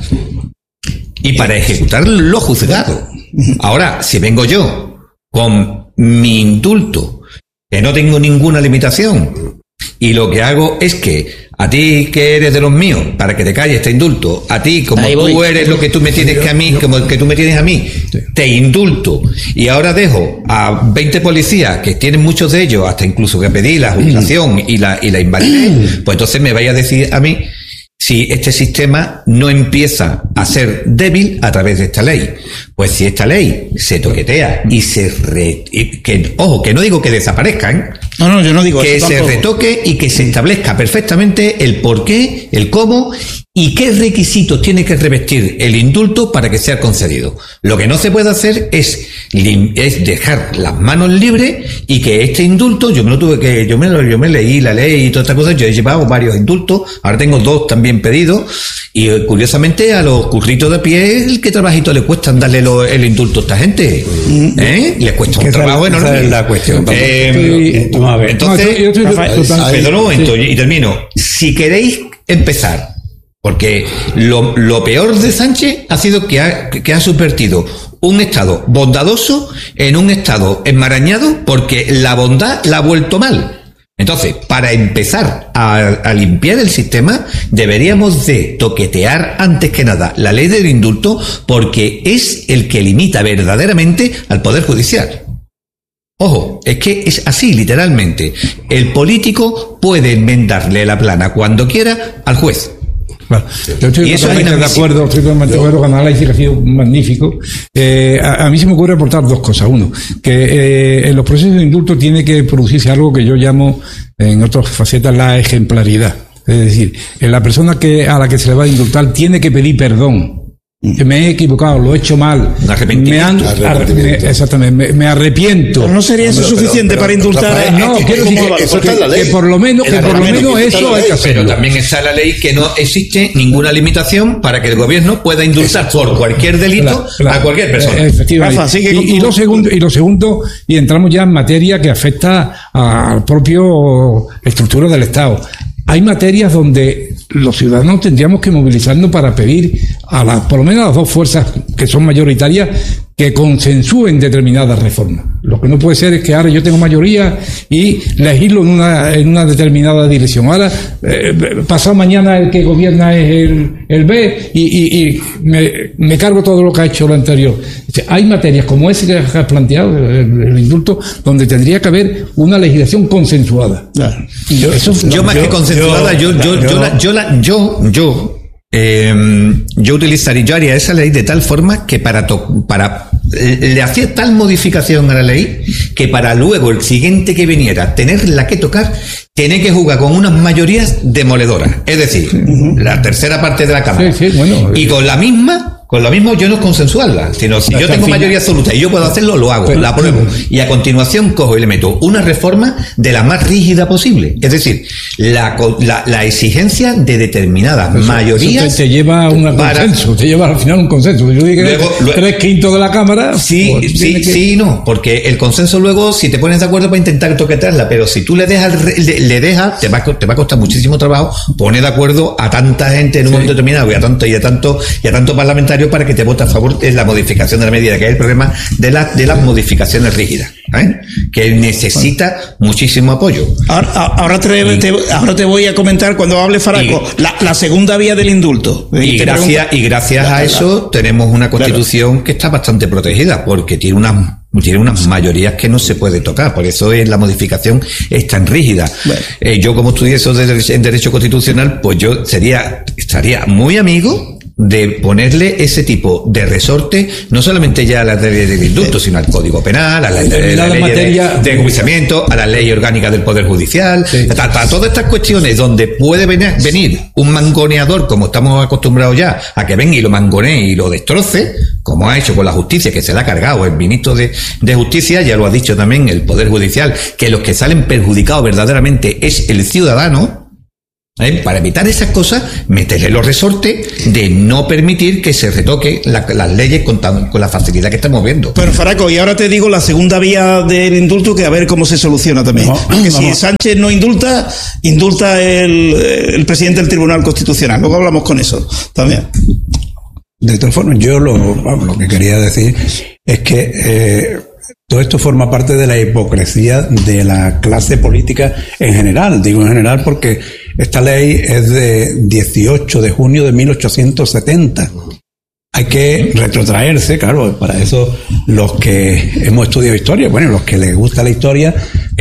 y para ejecutar lo juzgado. Ahora, si vengo yo con mi indulto, que no tengo ninguna limitación, y lo que hago es que a ti que eres de los míos, para que te calles este indulto, a ti como Ahí tú voy. eres lo que tú me tienes que a mí, como el que tú me tienes a mí, te indulto, y ahora dejo a veinte policías, que tienen muchos de ellos, hasta incluso que pedí la jubilación y la, y la invalidez, pues entonces me vaya a decir a mí si este sistema no empieza a ser débil a través de esta ley. Pues si esta ley se toquetea y se re, y que, ojo, que no digo que desaparezcan, no, no, yo no digo que eso se tampoco. retoque y que se establezca perfectamente el por qué, el cómo y qué requisitos tiene que revestir el indulto para que sea concedido. Lo que no se puede hacer es, es dejar las manos libres y que este indulto, yo me lo tuve que, yo me lo, yo me leí la ley y todas estas cosas, yo he llevado varios indultos, ahora tengo dos también pedidos, y curiosamente a los curritos de pie, el que trabajito le cuesta darle lo, el indulto a esta gente, ¿eh? Les cuesta un trabajo enorme. Esa es la cuestión. Eh, Vamos a ver. Entonces, No, yo estoy, Rafael, perdón un momento, y termino. Si queréis empezar, porque lo, lo peor de Sánchez ha sido que ha, que ha subvertido un Estado bondadoso en un Estado enmarañado porque la bondad la ha vuelto mal. Entonces, para empezar a, a limpiar el sistema, deberíamos de toquetear antes que nada la ley del indulto, porque es el que limita verdaderamente al Poder Judicial. Ojo, es que es así, literalmente. El político puede enmendarle la plana cuando quiera al juez. Claro. Yo estoy totalmente de acuerdo, estoy totalmente de acuerdo con el análisis que ha sido magnífico. Eh, a, a mí se me ocurre aportar dos cosas. Uno, que eh, en los procesos de indulto tiene que producirse algo que yo llamo, en otras facetas, la ejemplaridad. Es decir, la persona que a la que se le va a indultar tiene que pedir perdón. Que me he equivocado, lo he hecho mal. Me han, me, exactamente, me, me arrepiento. Pero no sería eso pero, suficiente pero, pero, para indultar. Rafael, no, es quiero decir que, que, que por lo menos, que por lo menos eso hay que hacerlo. Pero también está la ley que no existe ninguna limitación para que el gobierno pueda indultar por cualquier delito claro, claro, a cualquier persona. Efectivamente. Rafa, y, y, lo segundo, y lo segundo, y entramos ya en materia que afecta al propio estructura del Estado. Hay materias donde los ciudadanos tendríamos que movilizarnos para pedir a las, por lo menos a las dos fuerzas que son mayoritarias, que consensúen determinadas reformas. Lo que no puede ser es que ahora yo tengo mayoría y legislo en una, en una determinada dirección. Ahora, eh, pasado mañana el que gobierna es el, el B y, y, y me, me cargo todo lo que ha hecho lo anterior. Hay materias como ese que has planteado, el, el indulto, donde tendría que haber una legislación consensuada. Claro. Yo, Eso, yo más yo, que consensuada, yo, yo, yo, yo, yo, la, yo, la, yo, yo Eh, yo utilizaría, yo haría esa ley de tal forma que para, to, para le hacía tal modificación a la ley que para luego el siguiente que viniera tenerla que tocar, tiene que jugar con unas mayorías demoledoras, es decir, uh-huh. la tercera parte de la Cámara. Sí, sí, bueno, y con la misma Con lo mismo yo no es consensuarla, sino si yo tengo mayoría absoluta y yo puedo hacerlo, lo hago, la apruebo. Y a continuación cojo y le meto una reforma de la más rígida posible. Es decir, la, la, la exigencia de determinadas eso, mayorías. Eso te, te lleva a un consenso, te lleva al final un consenso. Yo digo que tres quintos de la Cámara. Sí, pues, sí, que... sí, no, porque el consenso luego, si te pones de acuerdo para intentar toquetearla, pero si tú le dejas, le, le dejas, te va, te va a costar muchísimo trabajo poner de acuerdo a tanta gente en un sí. momento determinado y a tanto y a tanto y a tanto parlamentario para que te vote a favor de la modificación de la medida, que es el problema de, la, de las modificaciones rígidas. ¿eh? Que necesita muchísimo apoyo. Ahora, ahora, te, te, ahora te voy a comentar cuando hable Faraco, y, la, la segunda vía del indulto. Y, y gracias, y gracias a eso tenemos una constitución claro. que está bastante protegida, porque tiene unas tiene unas mayorías que no se puede tocar, por eso es la modificación es tan rígida. Bueno. Eh, yo como estudié eso de, en Derecho Constitucional, pues yo sería estaría muy amigo de ponerle ese tipo de resorte, no solamente ya a la ley del indulto, sino al Código Penal, a la, ley la materia de, de enjuiciamiamiento, a la ley orgánica del Poder Judicial, sí. a, a todas estas cuestiones donde puede venir, venir un mangoneador, como estamos acostumbrados ya, a que venga y lo mangonee y lo destroce, como ha hecho con la justicia, que se la ha cargado el ministro de, de Justicia, ya lo ha dicho también el Poder Judicial, que los que salen perjudicados verdaderamente es el ciudadano. ¿Eh? Para evitar esas cosas, meterle los resortes de no permitir que se retoque la, las leyes con, tan, con la facilidad que estamos viendo. Pero Faraco, y ahora te digo la segunda vía del indulto, que a ver cómo se soluciona también. No, Porque no, si no. Sánchez no indulta, indulta el, el presidente del Tribunal Constitucional. Luego hablamos con eso también. De todas formas, yo lo, vamos, lo que quería decir es que eh, todo esto forma parte de la hipocresía de la clase política en general. Digo en general porque esta ley es de dieciocho de junio de mil ochocientos setenta. Hay que retrotraerse, claro, para eso los que hemos estudiado historia, bueno, los que les gusta la historia,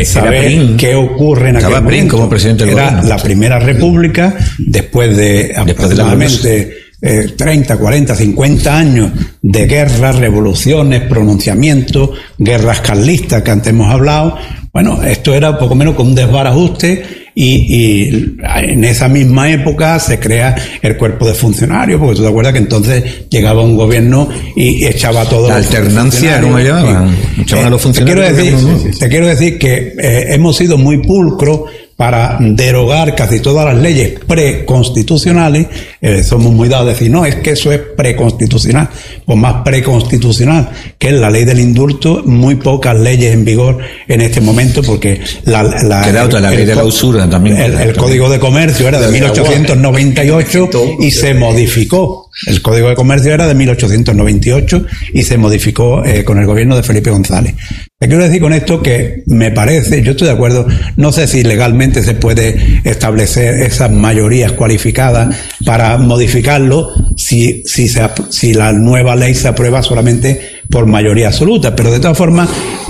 saber qué ocurre en aquel momento. Como presidente del Era gobierno. La Primera República, después de aproximadamente eh, treinta, cuarenta, cincuenta años de guerras, revoluciones, pronunciamientos, guerras carlistas que antes hemos hablado. Bueno, esto era poco menos como un desbarajuste. Y, y en esa misma época se crea el cuerpo de funcionarios, porque tú te acuerdas que entonces llegaba un gobierno y echaba todo. La alternancia, ¿cómo llamaban? Echaban a los funcionarios. Te quiero decir, te quiero decir que eh, hemos sido muy pulcros para derogar casi todas las leyes preconstitucionales. Eh, somos muy dados a decir, no, es que eso es preconstitucional, o más preconstitucional, que es la ley del indulto, muy pocas leyes en vigor en este momento, porque la, la, Queda otra, la ley de la usura también. El, el Código de Comercio era de mil ochocientos noventa y ocho y se modificó. El Código de Comercio era de mil ochocientos noventa y ocho y se modificó eh, con el gobierno de Felipe González. Te quiero decir con esto que me parece, yo estoy de acuerdo, no sé si legalmente se puede establecer esas mayorías cualificadas para modificarlo si, si, se, si la nueva ley se aprueba solamente por mayoría absoluta, pero de todas formas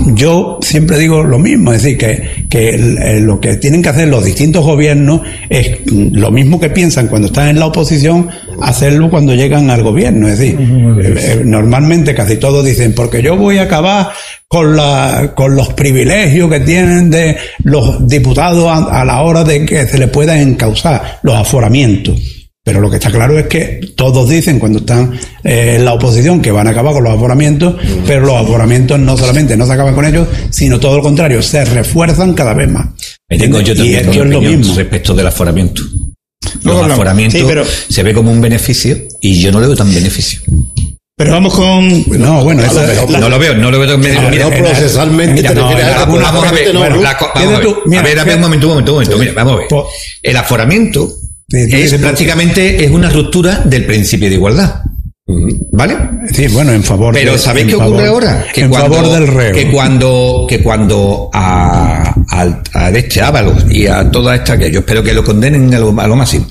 yo siempre digo lo mismo, es decir, que, que lo que tienen que hacer los distintos gobiernos es lo mismo que piensan cuando están en la oposición, hacerlo cuando llegan al gobierno, es decir, eh, normalmente casi todos dicen, porque yo voy a acabar con la con los privilegios que tienen de los diputados a, a la hora de que se les pueda encausar los aforamientos. Pero lo que está claro es que todos dicen cuando están eh, en la oposición que van a acabar con los aforamientos, pero los aforamientos no solamente no se acaban con ellos, sino todo lo contrario, se refuerzan cada vez más. Tengo yo también y esto es lo mismo respecto del aforamiento. Los no, no, aforamientos sí, pero... se ve como un beneficio y yo no lo veo tan beneficio. Pero vamos con... No, bueno, eso, la, no lo veo, no lo veo tan beneficio. Mira, no procesalmente mira, te no, refieres la, a... Vamos a ver, no, bueno, la, vamos a ver, tú, mira, a ver, a ver, un momento, un momento, un momento, mira, vamos a ver. El aforamiento sí, es prácticamente es una ruptura del principio de igualdad. ¿Vale? Sí, bueno, en favor. Pero de, ¿sabéis qué ocurre ahora? Que en cuando, favor del reo. Que cuando, que cuando a, a, a este Ábalos y a toda esta, que yo espero que lo condenen a lo, a lo máximo,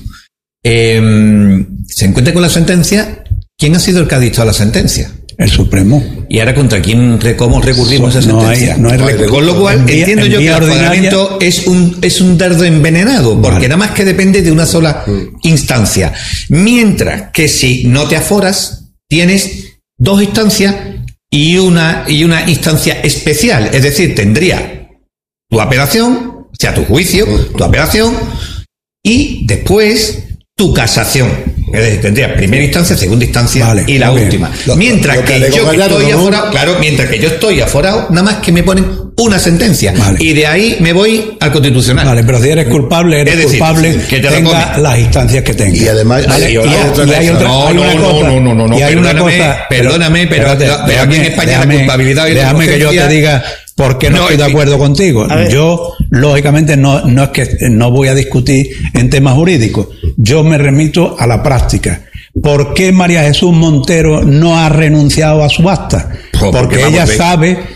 eh, se encuentra con la sentencia, ¿quién ha sido el que ha dictado la sentencia? El Supremo. ¿Y ahora contra quién, cómo recurrimos a esa sentencia? No hay, no hay recurso. Con lo cual, en vía, entiendo yo que el aforamiento es un, es un dardo envenenado, porque vale. nada más que depende de una sola instancia. Mientras que si no te aforas, tienes dos instancias y una, y una instancia especial. Es decir, tendría tu apelación, o sea, tu juicio, tu apelación, y después tu casación. Es decir, tendría primera instancia, segunda instancia vale, y la última. Bien. Mientras lo, que, lo que yo estoy ¿no? aforado, claro, mientras que yo estoy aforado, nada más que me ponen una sentencia. Vale. Y de ahí me voy al Constitucional. Vale, pero si eres culpable, eres es decir, culpable, que te tenga las instancias que tenga. Y además, vale, y, y, y hay otra, no, hay no, una no, cosa, no, no, no, no, y hay perdóname, una cosa, perdóname, pero, espérate, pero déjame, aquí en España déjame, la culpabilidad y la déjame que yo te diga por qué no, no estoy de acuerdo contigo. Yo, lógicamente, no, no es que no voy a discutir en temas jurídicos. Yo me remito a la práctica. ¿Por qué María Jesús Montero no ha renunciado a su acta? Oh, porque ella sabe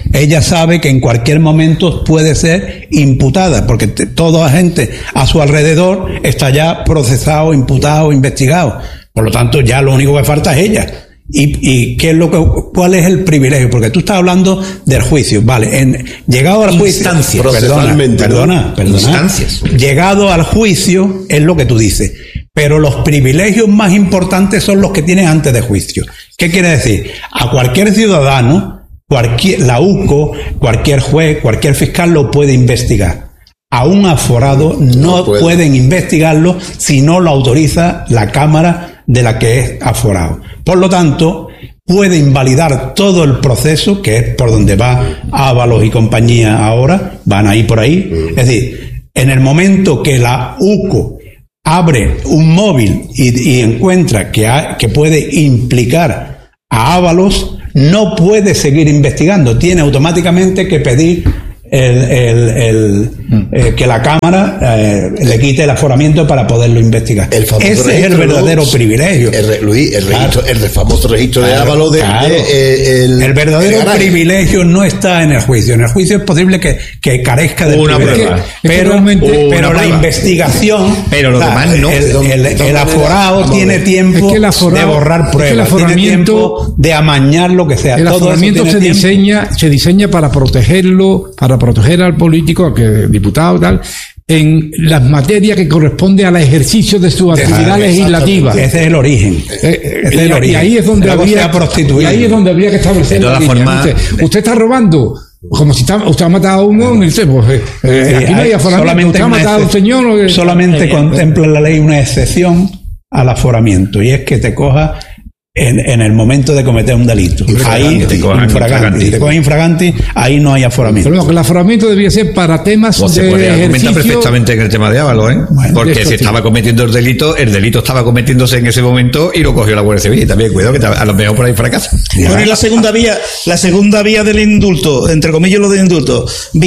ella sabe que en cualquier momento puede ser imputada, porque te, toda la gente a su alrededor está ya procesado, imputado, investigado. Por lo tanto, ya lo único que falta es ella. ¿Y, y qué es lo que, cuál es el privilegio? Porque tú estás hablando del juicio, vale, en, llegado al juicio, instancias, perdona, perdona, perdona, instancias. Llegado al juicio es lo que tú dices, pero los privilegios más importantes son los que tienes antes de juicio. ¿Qué quiere decir? A cualquier ciudadano, cualquier, la U C O, cualquier juez, cualquier fiscal lo puede investigar. A un aforado no, no puede. pueden investigarlo si no lo autoriza la Cámara de la que es aforado. Por lo tanto, puede invalidar todo el proceso, que es por donde va Ábalos y compañía ahora, van a ir por ahí. Es decir, en el momento que la U C O abre un móvil y, y encuentra que, ha, que puede implicar a Ábalos, no puede seguir investigando, tiene automáticamente que pedir el, el, el, eh, que la Cámara eh, le quite el aforamiento para poderlo investigar. El Ese es el verdadero ¿no? privilegio. El, Luis, el, registro, claro. el famoso registro claro, de Ábalos de, claro. de, eh, el, el verdadero el privilegio no está en el juicio. En el juicio es posible que, que carezca de una privilegio. Prueba. Pero, una pero la prueba. investigación, pero lo demás no. El, el, el, el aforado Vamos tiene tiempo es que el aforado, de borrar pruebas, es que el tiene tiempo de amañar lo que sea. El Todo aforamiento se tiempo. diseña, se diseña para protegerlo, para proteger al político, que diputado tal, en las materias que corresponde al ejercicio de su actividad ah, legislativa. Ese es el origen. Eh, Ese es el y, origen. y ahí es donde habría, y ahí es donde habría que establecer. De todas formas, usted, usted está robando. Como si está, usted ha matado a uno, no. dice, pues, eh, sí, aquí no hay aforamiento. Usted ha matado a un señor. No, solamente eh, contempla la ley una excepción al aforamiento, y es que te coja en, en el momento de cometer un delito. Ahí te cojan infraganti. Si te cogen infraganti, ahí no hay aforamiento. Pero no, que el aforamiento debía ser para temas o de se puede argumentar ejercicio... perfectamente en el tema de Ábalos, ¿eh? Bueno, porque si estaba cometiendo el delito, el delito estaba cometiéndose en ese momento y lo cogió la Guardia Civil. Y también cuidado que a lo mejor por ahí fracasa. Bueno, y la segunda vía, la segunda vía del indulto, entre comillas lo del indulto,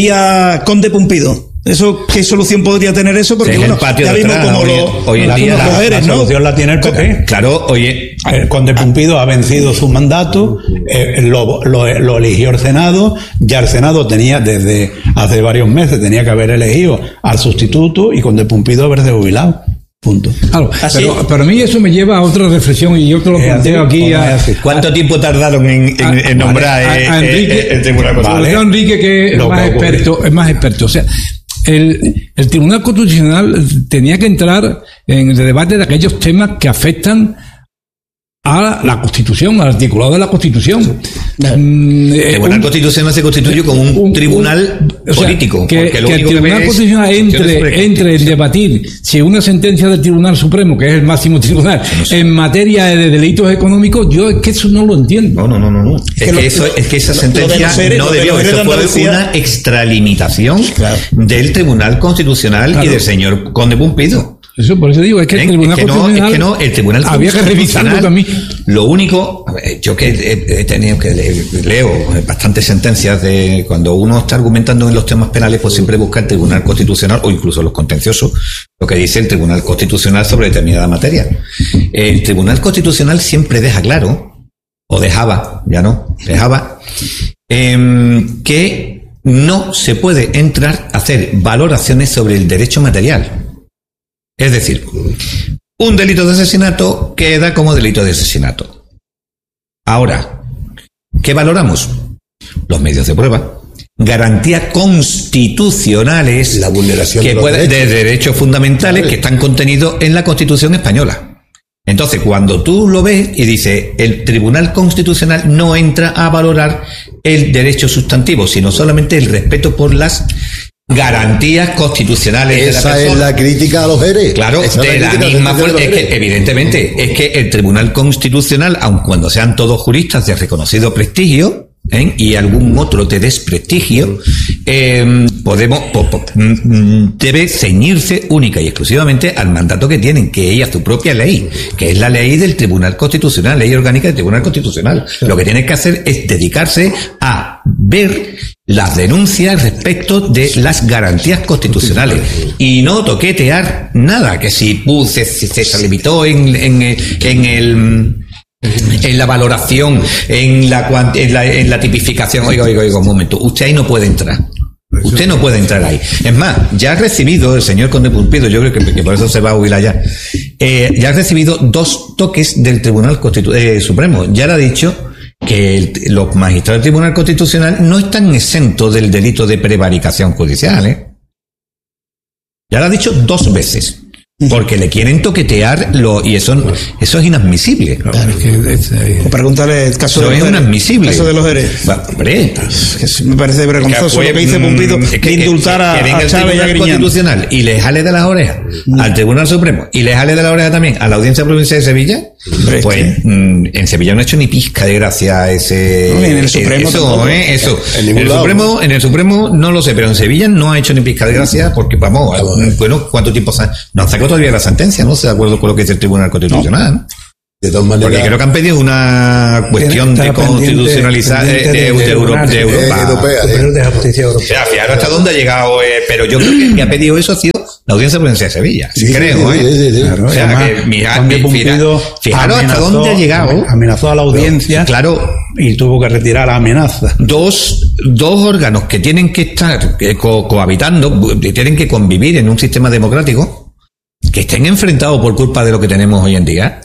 vía Conde Pumpido. ¿Eso qué solución podría tener eso? Porque sí, bueno, ya vimos como hoy, lo, hoy en día la, la, eres, la solución ¿no? la tiene el P P. Claro, oye, el Conde Pumpido ha vencido su mandato, eh, lo, lo, lo eligió el Senado, ya el Senado tenía desde hace varios meses tenía que haber elegido al sustituto y Conde Pumpido haberse jubilado. Punto. Claro, pero, pero a mí eso me lleva a otra reflexión y yo te lo planteo aquí. A, ¿Cuánto a, tiempo tardaron en, en, a, en nombrar vale, a, a Enrique, eh, el Tribunal Constitucional? Vale. Enrique que es más que experto, es más experto. O sea, el, el Tribunal Constitucional tenía que entrar en el debate de aquellos temas que afectan a la Constitución, al articulado de la Constitución. Mm, el Tribunal un, Constitucional se constituye como un, un tribunal un, político. O sea, que, que el Tribunal Constitucional entre, entre en debatir si una sentencia del Tribunal Supremo, que es el máximo tribunal, no sé. en materia de delitos económicos, yo es que eso no lo entiendo. No, no, no, no. Es, es, que, lo, eso, es que esa sentencia seres, no debió, eso fue una extralimitación claro. del Tribunal Constitucional claro. y del señor Conde Pumpido. Eso por eso digo, es que el Tribunal es que no, es que no, el Tribunal había que revisarlo también. Lo único, yo que he, he tenido que leer, leo bastantes sentencias de cuando uno está argumentando en los temas penales, pues siempre busca el Tribunal Constitucional o incluso los contenciosos, lo que dice el Tribunal Constitucional sobre determinada materia. El Tribunal Constitucional siempre deja claro, o dejaba, ya no, dejaba, eh, que no se puede entrar a hacer valoraciones sobre el derecho material. Es decir, un delito de asesinato queda como delito de asesinato. Ahora, ¿qué valoramos? Los medios de prueba, garantías constitucionales, la vulneración que de, los puede, derechos. de derechos fundamentales que están contenidos en la Constitución española. Entonces, cuando tú lo ves y dices, el Tribunal Constitucional no entra a valorar el derecho sustantivo, sino solamente el respeto por las garantías constitucionales esa de la persona. Es la crítica a los eres. Claro, esa de la, la misma forma, es que evidentemente es que el Tribunal Constitucional, aun cuando sean todos juristas de reconocido prestigio, ¿eh? y algún otro de desprestigio, eh, podemos po, po, debe ceñirse única y exclusivamente al mandato que tienen, que ella su propia ley, que es la ley del Tribunal Constitucional, ley orgánica del Tribunal Constitucional. Lo que tiene que hacer es dedicarse a ver las denuncias respecto de las garantías constitucionales y no toquetear nada, que si uh, se, se, se limitó en, en, en el en la valoración, en la, en la, en la tipificación. Oiga, oiga, oiga, un momento. Usted ahí no puede entrar. Usted no puede entrar ahí. Es más, ya ha recibido el señor Conde Pulpido, yo creo que, que por eso se va a jubilar ya, eh, ya ha recibido dos toques del Tribunal Constitu- eh, Supremo. Ya le ha dicho que el, los magistrados del Tribunal Constitucional no están exentos del delito de prevaricación judicial, ¿eh? Ya lo ha dicho dos veces. Porque le quieren toquetear lo, y eso, eso es inadmisible. Claro, que es, eh, o preguntarle el caso, eso de, es los inadmisible. El caso de los Jerez. Va, hombre, que me parece vergonzoso fue, lo que dice Pumpido, es que, de indultar que, a, que venga a Chávez y a el Griñán. Constitucional y le jale de las orejas mm. al Tribunal Supremo y le jale de las orejas también a la Audiencia Provincial de Sevilla. Hombre, pues sí. mm, en Sevilla no ha hecho ni pizca de gracia ese. No, en el Supremo eso, tampoco. eh, eso. En, en, el lado, Supremo, ¿no? en el Supremo no lo sé, pero en Sevilla no ha hecho ni pizca de gracia porque vamos, vamos bueno, ¿cuánto tiempo se han, no han sacado todavía la sentencia? No se de acuerdo con lo que dice el Tribunal Constitucional. No. De todas maneras, porque creo que han pedido una cuestión de constitucionalizar de, de, de, de, de Europa. De Europa. Europea, de, de justicia europea. O sea, fijaros hasta dónde ha llegado, eh, pero yo creo que, que ha pedido eso ha sido la Audiencia Provincial de Sevilla. Sí, creo, sí, ¿eh? Sí, sí, sí. Claro, O sea, además, que mira, Conde mira, Pumpido fijaros hasta amenazó- dónde ha llegado. Amenazó a la audiencia. Claro, Y tuvo que retirar la amenaza. dos, dos órganos que tienen que estar eh, co- cohabitando, que tienen que convivir en un sistema democrático, que estén enfrentados por culpa de lo que tenemos hoy en día.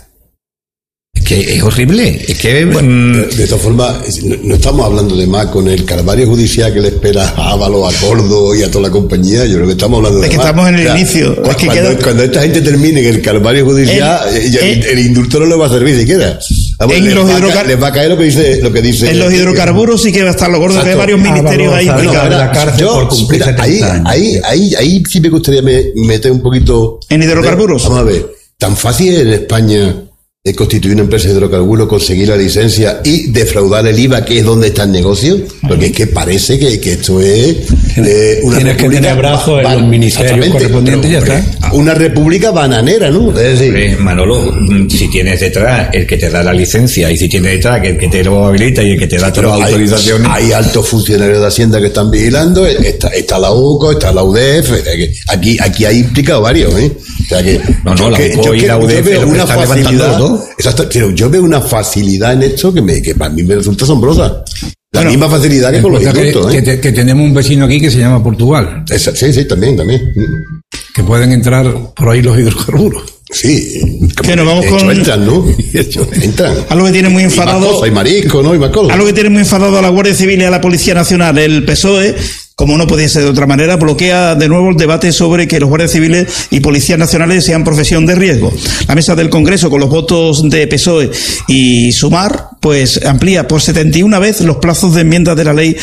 Es que es horrible. Es que. Bueno, mm, de, de todas formas, no, no estamos hablando de más con el calvario judicial que le espera a Ábalos, a Córdoba y a toda la compañía. Yo creo que estamos hablando de Es que más. estamos en el O sea, inicio. cu- Es que cuando, queda- cuando esta gente termine en el calvario judicial, El- eh, ya el, el- el indulto no le va a servir siquiera. Vamos, En les, los va a hidrocar- ca- les va a caer lo que dice. Lo que dice En los hidrocarburos sí que va a estar lo gordo, que hay Exacto. varios ministerios ahí Ábalos, implicados. Ábalos, la cárcel yo, por cumplir mira, ahí, setenta años. ahí, ahí, ahí sí me gustaría me- meter un poquito. ¿En hidrocarburos? Vamos a ver. Tan fácil es en España de constituir una empresa de hidrocarburos, conseguir la licencia y defraudar el I V A, que es donde está el negocio, porque es que parece que, que esto es eh, una Tienes que república tener brazos en ba- los ministerios exactamente, correspondientes y ya pero, está. hombre, una república bananera, ¿no? Es decir, Hombre, Manolo, mm, si tienes detrás el que te da la licencia y si tienes detrás el que te lo habilita y el que te da todas las hay, autorizaciones. hay altos funcionarios de Hacienda que están vigilando, está, está la U C O, está la U D F, aquí, aquí hay implicado varios, ¿eh? O sea que, No, no, yo la que- U C O yo y que- la U D yo F veo lo que una están levantando facilidad, todo. exacto, pero yo veo una facilidad en esto que, me, que para mí me resulta asombrosa. La Bueno, misma facilidad que con los Resulta que, indultos, que ¿eh? te- que tenemos un vecino aquí que se llama Portugal, Esa- sí, sí, también, también. que pueden entrar por ahí los hidrocarburos. Sí. Que nos vamos de hecho, con- entran, ¿no? De hecho, entran. Algo que tiene muy Y más enfadado. cosas, y marisco, ¿no? Y más cosas. Algo que tiene muy enfadado a la Guardia Civil y a la Policía Nacional. El P S O E, como no podía ser de otra manera, bloquea de nuevo el debate sobre que los guardias civiles y policías nacionales sean profesión de riesgo. La mesa del Congreso, con los votos de P S O E y Sumar, pues amplía por setenta y una vez los plazos de enmiendas de la ley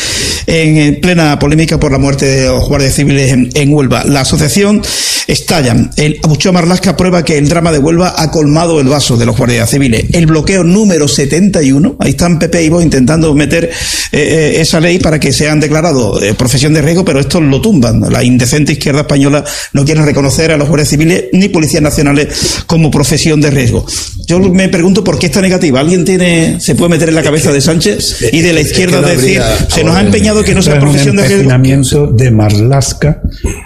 en plena polémica por la muerte de los guardias civiles en, en Huelva. La asociación estalla. El Abucho Marlasca prueba que el drama de Huelva ha colmado el vaso de los guardias civiles. El bloqueo número setenta y uno, ahí están Pepe y Vox intentando meter eh, eh, esa ley para que sean declarados eh, profesión de riesgo, pero estos lo tumban. La indecente izquierda española no quiere reconocer a los guardias civiles ni policías nacionales como profesión de riesgo. Yo me pregunto por qué esta negativa. ¿Alguien tiene, se puede meter en la cabeza de Sánchez y de la es que izquierda no decir, habría- se nos ha empeñado que no sea Es un profesión de riesgo? empecinamiento de Marlaska.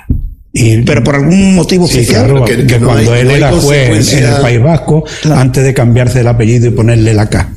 Y, Pero por algún motivo sí, especial. claro, que- que, que no cuando hay- él no hay era juez en consecuencia. el País Vasco, Claro. antes de cambiarse el apellido y ponerle la K.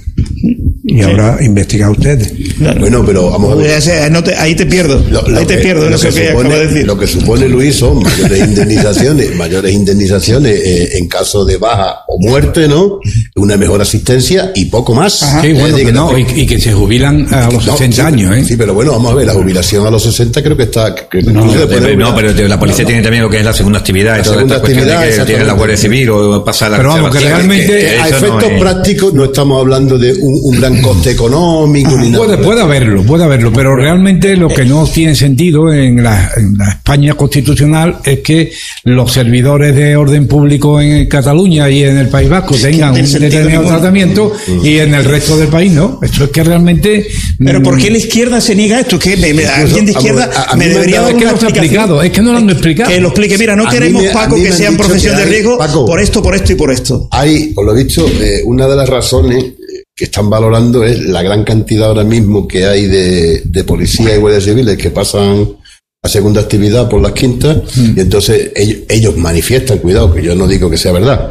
Y ahora investiga ustedes. Claro. Bueno, pero vamos a ver. O sea, no te- ahí te pierdo. Lo, lo ahí te que- pierdo en lo eso que que supone, acabo de decir. lo que supone Luis son mayores indemnizaciones, mayores indemnizaciones eh, en caso de baja o muerte, ¿no? Una mejor asistencia y poco más. Ajá. Sí, Es bueno, decir, que que no, tampoco- y, y que se jubilan a los no, sesenta sí, años, ¿eh? Sí, pero bueno, vamos a ver, la jubilación a los sesenta creo que está. Que No, incluso no, después de Eh, No, jubilar- pero la policía tiene también lo que es la segunda actividad y La todas segunda estas cuestiones actividad, que tiene la Guardia exactamente. Civil o pasar la Pero vamos, que reservación, realmente que a eso no efectos es- prácticos no estamos hablando de un, un gran coste económico ni nada. Puede, puede haberlo, puede haberlo, pero realmente lo que no tiene sentido en la, en la España constitucional es que los servidores de orden público en Cataluña y en el País Vasco tengan tiene un sentido determinado ninguno. tratamiento y en el resto del país no. Esto es que realmente... Pero ¿por mm, qué la izquierda se niega a esto? Que me- me- alguien de izquierda a- a mí me me debería han dar dado- es que una no está explicación. explicado, es que no lo han explicado. Que lo explique. Mira, no A mí queremos, me- a Paco, mí me que han sean dicho profesión que de hay- riesgo Paco. por esto, por esto y por esto. Hay, por lo visto, eh, una de las razones eh, que están valorando es la gran cantidad ahora mismo que hay de, de policías y guardias civiles que pasan a segunda actividad por las quintas y entonces ellos, ellos manifiestan, cuidado, que yo no digo que sea verdad,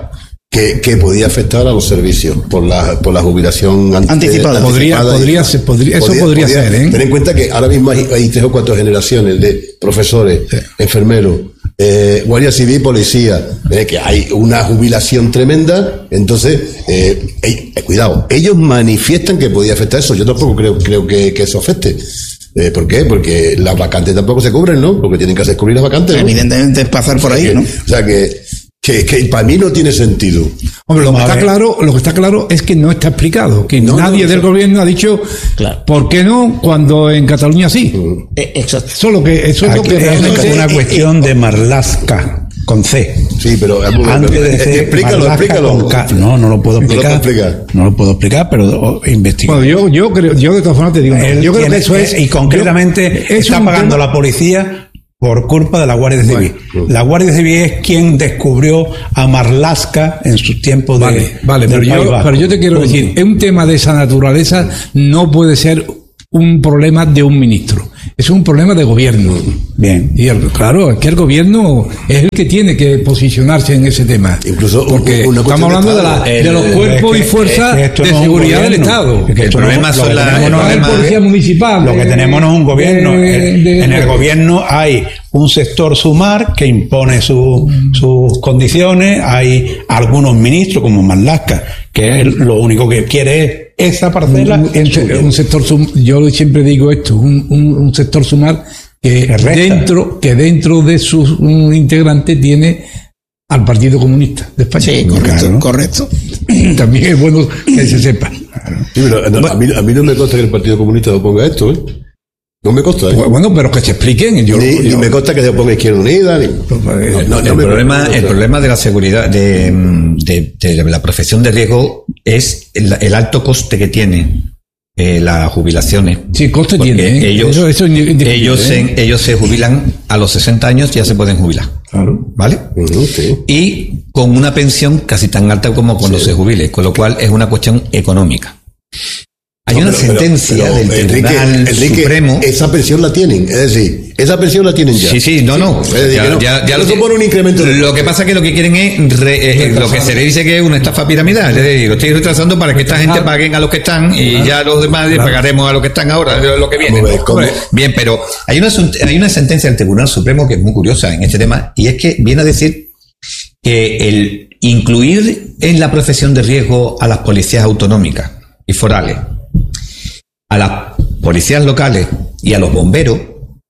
que, que podía afectar a los servicios por la, por la jubilación ante, anticipada. Podría, anticipada podría, ser, podría, eso podría, podría ser, ¿eh? Ten en cuenta que ahora mismo hay, hay tres o cuatro generaciones de profesores, sí. enfermeros, eh, guardia civil, policía, eh, que hay una jubilación tremenda. Entonces, eh, eh, cuidado, ellos manifiestan que podía afectar eso. Yo tampoco creo, creo que, que eso afecte. Eh, ¿Por qué? Porque las vacantes tampoco se cubren, ¿no? Porque tienen que hacer cubrir las vacantes, ¿no? Evidentemente, pasar por o sea ahí, que, ¿no? O sea que, que, que para mí no tiene sentido. Hombre, lo que está claro, lo que está claro es que no está explicado, que no, nadie no, del gobierno ha dicho claro. ¿por qué no? Cuando en Cataluña sí. Eh, exacto. Eso es lo que, eso es lo que realmente es una cuestión eh, eh, de Marlaska. Con C. Sí, pero antes de ser explícalo, explícalo. No, no lo puedo explicar. No lo, explicar. no lo puedo explicar, pero oh, investigo. Bueno, yo, yo creo, yo de todas formas te digo, Él yo creo tiene, que eso es. Y concretamente yo, está pagando tema, la policía por culpa de la Guardia Civil. Bueno, la Guardia Civil es quien descubrió a Marlaska en sus tiempos vale, de. Vale, pero yo, pero yo te quiero uh-huh. decir, un tema de esa naturaleza no puede ser un problema de un ministro. Es un problema de gobierno. Bien. Y el, claro, es que el gobierno es el que tiene que posicionarse en ese tema. Incluso porque una estamos hablando de, la, el, de los cuerpos es que, y fuerzas es que de no seguridad del Estado. Es que el problema no, son las el policía municipal. Lo que tenemos no es un gobierno. De, en, de, en el gobierno hay un sector sumar que impone su, sus condiciones. Hay algunos ministros como Marlaska, que es lo único que quiere es esa parcela. Un, un, un sector sum, yo siempre digo esto, un, un, un sector sumar que dentro, que dentro de sus um, integrantes tiene al Partido Comunista de España. Sí, correcto, claro. correcto. También es bueno que se sepa. Sí, pero no, a, mí, a mí no me consta que el Partido Comunista oponga esto, ¿eh? No me consta. ¿eh? Bueno, pero que se expliquen. Yo, ni, yo, ni me consta que se oponga Izquierda Unida. Ni, no, no, el, no problema, el problema de la seguridad, de, de, de la profesión de riesgo es el, el alto coste que tiene eh, las jubilaciones. Sí, coste tiene. ¿eh? Ellos, eso, eso es ellos, ¿eh? se, ellos se jubilan a los sesenta años, ya se pueden jubilar. Claro. ¿Vale? Uh-huh, sí. Y con una pensión casi tan alta como cuando sí. se jubile, con lo cual es una cuestión económica. Hay no, una pero, sentencia pero, pero, del Tribunal Enrique, Enrique, Supremo. Esa pensión la tienen, es decir, esa pensión la tienen ya. Sí, sí, no, no. Es decir, ya, no, ya, ya no lo supone un incremento. De... Lo que pasa es que lo que quieren es re, eh, lo que se le dice que es una estafa piramidal. Es decir, lo estoy retrasando para que esta gente paguen a los que están y claro, ya los demás claro. pagaremos a los que están ahora, lo que viene. Ver, ¿cómo? Bien, pero hay una, hay una sentencia del Tribunal Supremo que es muy curiosa en este tema y es que viene a decir que el incluir en la profesión de riesgo a las policías autonómicas y forales, a las policías locales y a los bomberos,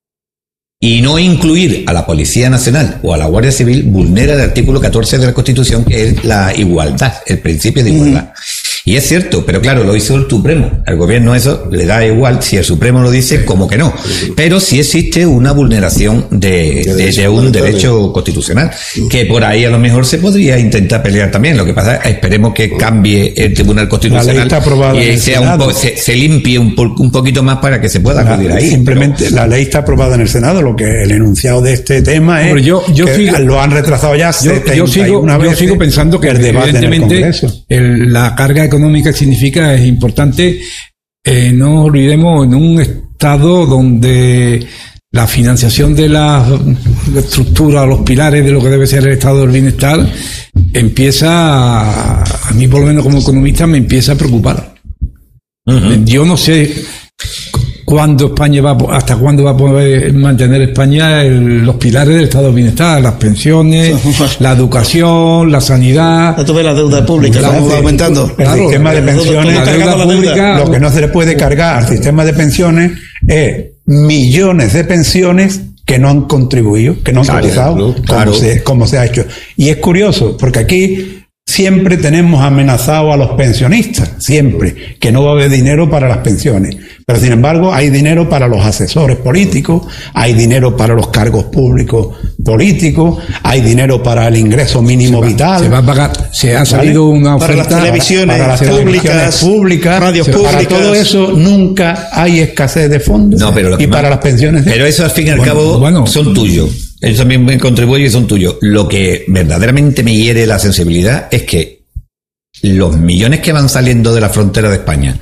y no incluir a la Policía Nacional o a la Guardia Civil, vulnera el artículo catorce de la Constitución, que es la igualdad, el principio de igualdad. Mm. Y es cierto, pero claro, lo hizo el Supremo. Al gobierno eso le da igual, si el Supremo lo dice, como que no. Pero sí existe una vulneración de, de, de un derecho constitucional, que por ahí a lo mejor se podría intentar pelear también. Lo que pasa es que esperemos que cambie el Tribunal Constitucional y sea un po, se, se limpie un, po, un poquito más para que se pueda acudir ahí. Simplemente pero... la ley está aprobada en el Senado, lo que el enunciado de este tema es Hombre, yo, yo que sigo, lo han retrasado ya yo, yo sigo, yo sigo pensando que el evidentemente el, la carga económica significa es importante. Eh, no olvidemos, en un estado donde la financiación de la, la estructura, los pilares de lo que debe ser el estado del bienestar empieza a, a mí por lo menos como economista me empieza a preocupar. Uh-huh. Yo no sé cuándo España va, hasta cuándo va a poder mantener España el, los pilares del estado del bienestar, las pensiones, la educación, la sanidad. Ya tuve la deuda pública, la va aumentando. El claro, sistema de pensiones, la deuda pública, lo que no se le puede cargar al sistema de pensiones es millones de pensiones que no han contribuido, que no han claro, cotizado, ¿no? Claro. como, se, como se ha hecho. Y es curioso, porque aquí siempre tenemos amenazado a los pensionistas, siempre, que no va a haber dinero para las pensiones. Pero sin embargo hay dinero para los asesores políticos, hay dinero para los cargos públicos políticos, hay dinero para el ingreso mínimo se va, vital. Se va a pagar, se ha salido ¿vale? una oferta para las televisiones, para, para las públicas, públicas radios públicas. Para todo eso nunca hay escasez de fondos. No, pero y para más, las pensiones. Pero eso al fin y al bueno, cabo bueno. son tuyos. Ellos también me contribuyen y son tuyos. Lo que verdaderamente me hiere la sensibilidad es que los millones que van saliendo de la frontera de España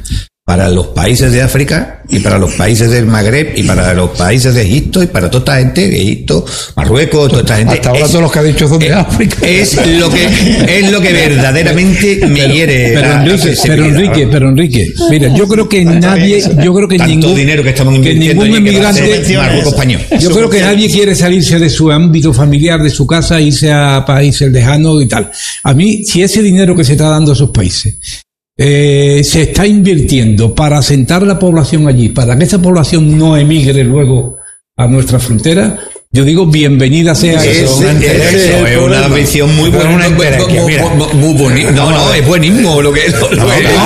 para los países de África y para los países del Magreb y para los países de Egipto y para toda esta gente de Egipto, Marruecos, toda esta gente. Hasta ahora es, todos los que ha dicho son de es, África. Es lo que es lo que verdaderamente me pero, hiere. Pero la, Enrique, la pero Enrique, pero Enrique, mira, yo creo que nadie, yo creo que tanto ningún dinero que estamos que ningún inmigrante Marruecos español. Yo creo que nadie quiere salirse de su ámbito familiar, de su casa, irse a países lejanos y tal. A mí, si ese dinero que se está dando a esos países Eh, se está invirtiendo para asentar la población allí, para que esa población no emigre luego a nuestra frontera, yo digo bienvenida sea ese, eso. Ese, ese es una visión muy buena, una muy, muy bonita. No, no, es buenismo lo que es. Pero,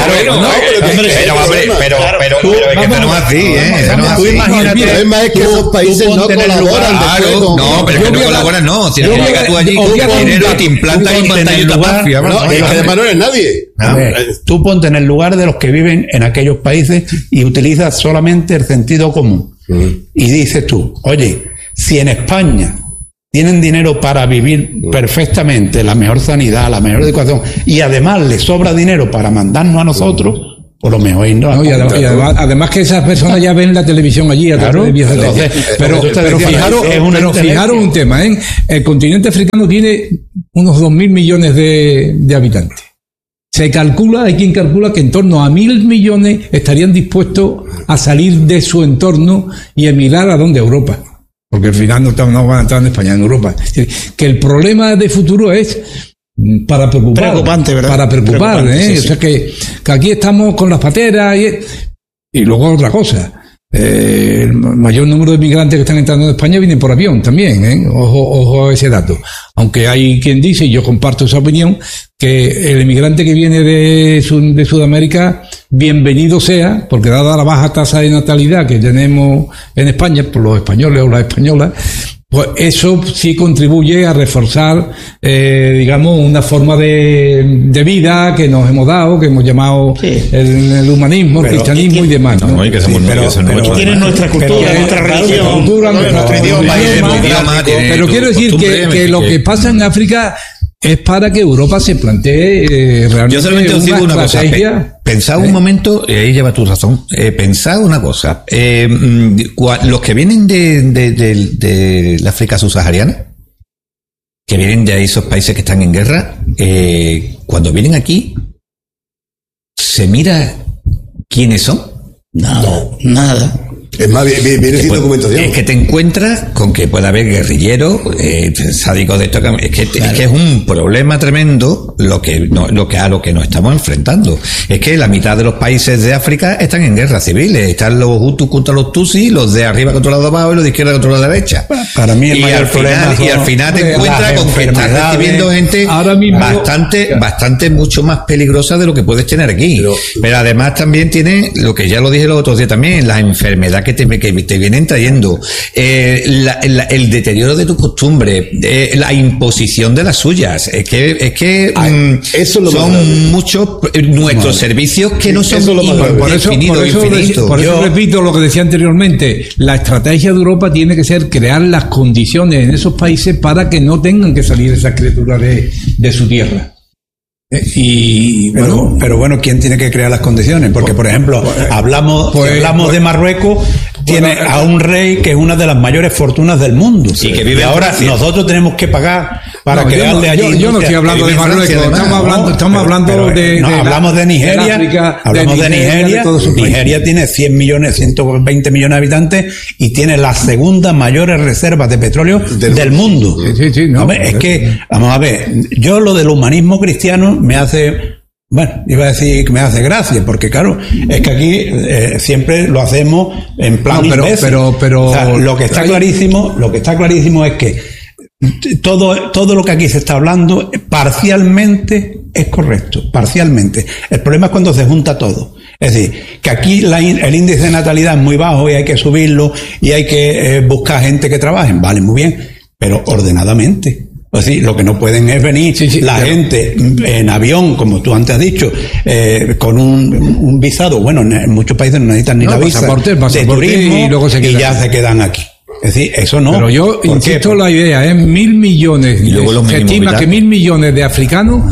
pero, pero, pero, que no es así, ¿eh? No es así. Imagínate, es más que esos países no colaboran. Claro, no, pero que no colaboran, no. Si no llegas tú allí con dinero y te implantas en pantalla mafia. No, es que además no eres nadie. A ver, tú ponte en el lugar de los que viven en aquellos países y utilizas solamente el sentido común. Mm. Y dices tú, oye, si en España tienen dinero para vivir perfectamente, la mejor sanidad, la mejor educación, y además les sobra dinero para mandarnos a nosotros, por lo mejor no, no, y además, y además, además que esas personas ya ven la televisión allí a claro, través de entonces, pero, pero, pero fijaros, es una pero fijaros un tema, ¿eh? El continente africano tiene unos dos mil millones de, de habitantes. Se calcula, hay quien calcula que en torno a mil millones estarían dispuestos a salir de su entorno y emigrar a donde, Europa. Porque al final no, están, no van a estar en España, en Europa. Es decir, que el problema de futuro es para preocupar. Preocupante, ¿verdad? Para preocupar, Preocupante, ¿eh? Sí, sí. O sea que, que aquí estamos con las pateras y, y luego otra cosa. Eh, el mayor número de migrantes que están entrando en España vienen por avión también, ¿eh? Ojo, ojo a ese dato. Aunque hay quien dice, y yo comparto esa opinión, que el inmigrante que viene de, Sud- de Sudamérica, bienvenido sea, porque dada la baja tasa de natalidad que tenemos en España, por los españoles o las españolas, pues eso sí contribuye a reforzar, eh, digamos, una forma de, de vida que nos hemos dado, que hemos llamado sí. el, el humanismo, pero, el cristianismo y, y demás, ¿no? no, y que somos, pero, que son pero, nuestros, tienen nuestra cultura, pero, nuestra religión, cultura, nuestro, nuestro idioma. idioma, idioma pero quiero decir que, que lo que pasa en África es para que Europa se plantee eh, realmente. Yo solamente os digo una cosa. Pe- pensad un momento, y ahí lleva tu razón. Eh, pensad una cosa. Eh, cua- los que vienen de, de, de, de la África subsahariana, que vienen de esos países que están en guerra, eh, cuando vienen aquí, ¿se mira quiénes son? Nada, nada. Es más, viene, viene sin documentación. Es que te encuentras con que puede haber guerrilleros, eh, sádicos de esto. Es que, claro. es que es un problema tremendo lo que, no, lo que a lo que nos estamos enfrentando. Es que la mitad de los países de África están en guerras civiles. Están los Hutus contra los Tutsis, los de arriba contra los de abajo y los de izquierda contra los de derecha. Para mí el y mayor al problema final, y al final te encuentras con que estás recibiendo gente mismo, bastante, claro. bastante mucho más peligrosa de lo que puedes tener aquí. Pero, pero además también tiene, lo que ya lo dije los otros días también, las enfermedades que te, que te vienen trayendo, eh, la, la, el deterioro de tu costumbre, eh, la imposición de las suyas. Es que, es que Ay, mm, eso es lo son muchos nuestros no. servicios que no son eso lo in, por eso, infinitos, por eso, infinitos. Por eso Yo, repito lo que decía anteriormente, la estrategia de Europa tiene que ser crear las condiciones en esos países para que no tengan que salir esas criaturas de, de su tierra. Y pero bueno, pero bueno, ¿quién tiene que crear las condiciones? Porque, por ejemplo, hablamos, pues, hablamos pues, de Marruecos, pues, tiene pues, a un rey que es una de las mayores fortunas del mundo. Sí, que vive y ahora nosotros tenemos que pagar para no, crearle yo no, allí. Yo, yo no estoy hablando de Marruecos, estamos no, hablando, estamos pero, hablando pero, de, no, de. Hablamos de Nigeria. De África, hablamos de Nigeria. De Nigeria, de Nigeria tiene cien millones, ciento veinte millones de habitantes y tiene las segundas mayores reservas de petróleo del, del mundo. Sí, sí, sí, no, ver, es que, vamos a ver, yo lo del humanismo cristiano me hace. Bueno, iba a decir que me hace gracia, porque claro, es que aquí eh, siempre lo hacemos en plan no, pero, imbécil. pero, pero, o sea, lo que está clarísimo, lo que está clarísimo es que todo, todo lo que aquí se está hablando parcialmente es correcto, parcialmente. El problema es cuando se junta todo. Es decir, que aquí la, el índice de natalidad es muy bajo y hay que subirlo y hay que eh, buscar gente que trabaje. Vale, muy bien, pero ordenadamente. Pues sí, lo que no pueden es venir sí, sí, la claro. gente en avión, como tú antes has dicho, eh, con un, un visado. Bueno, en muchos países no necesitan ni no, la visa pasaporte, pasaporte de turismo y, luego se y ya se quedan aquí. Es decir, eso no. Pero yo insisto, la idea es mil millones. Y luego los se estima vitales. que mil millones de africanos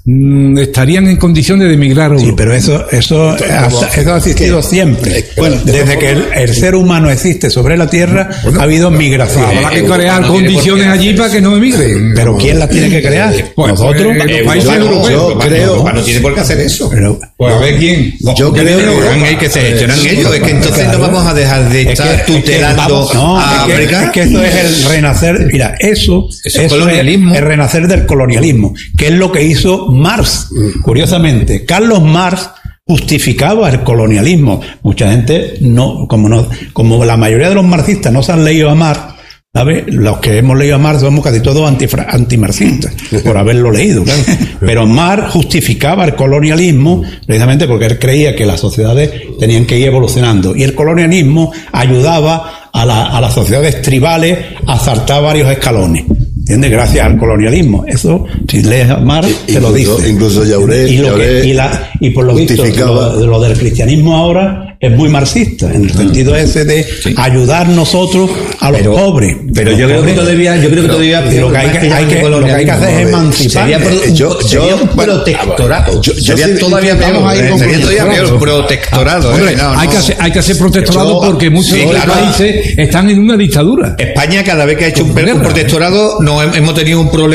mm, estarían en condiciones de emigrar a Europa. Sí, pero eso, eso, hasta- eso ha existido siempre. Bueno, desde que el, el ser humano existe sobre la Tierra, ha habido migración. Habrá que crear no tiene condiciones por qué allí para que no emigren. Pero ¿quién las tiene que crear? Pues, Nosotros. pues, Eh, los países yo- europeos. yo creo- Europa no tiene por qué hacer eso. Pero, Pues a ver quién. Yo creo Serán ellos que se gestionan ellos. Es que entonces no vamos a dejar de estar es que tutelando vamos, no, a es que, África. es que eso es el renacer. Mira, eso, Eso es colonialismo. es el renacer del colonialismo, que es lo que hizo Marx. Curiosamente, Carlos Marx justificaba el colonialismo. Mucha gente no, como no, como la mayoría de los marxistas no se han leído a Marx, ¿sabes? Los que hemos leído a Marx somos casi todos antifra- antimarxistas, por haberlo leído, claro. Pero Marx justificaba el colonialismo precisamente porque él creía que las sociedades tenían que ir evolucionando. Y el colonialismo ayudaba a, la, a las sociedades tribales a saltar varios escalones. ¿Entiendes? Gracias al colonialismo. Eso, si lees a Marx, te lo Incluso- dice. incluso Jaurès- y, lo que- Jaurès y, la, y por lo visto, justificaba- lo, lo del cristianismo ahora es muy marxista, en el sentido ese de ayudar nosotros a los Pero- pobres. Pero Los yo creo que pobres. todavía, yo creo que todavía Y lo que hay que, hay que, lo que, hay que hacer es emancipar. sería, pro- Eh, yo- sería yo- un protectorado. yo- yo sería sí- todavía peor. vamos a ir eh, con Sería todavía protectorado. peor protectorado. Hombre, eh, no, hay, no. que hacer, hay que hacer protectorado Yo- porque muchos sí, de los claro. países están en una dictadura. España cada vez que ha hecho un, Con guerra. un protectorado no hem- hemos tenido un problema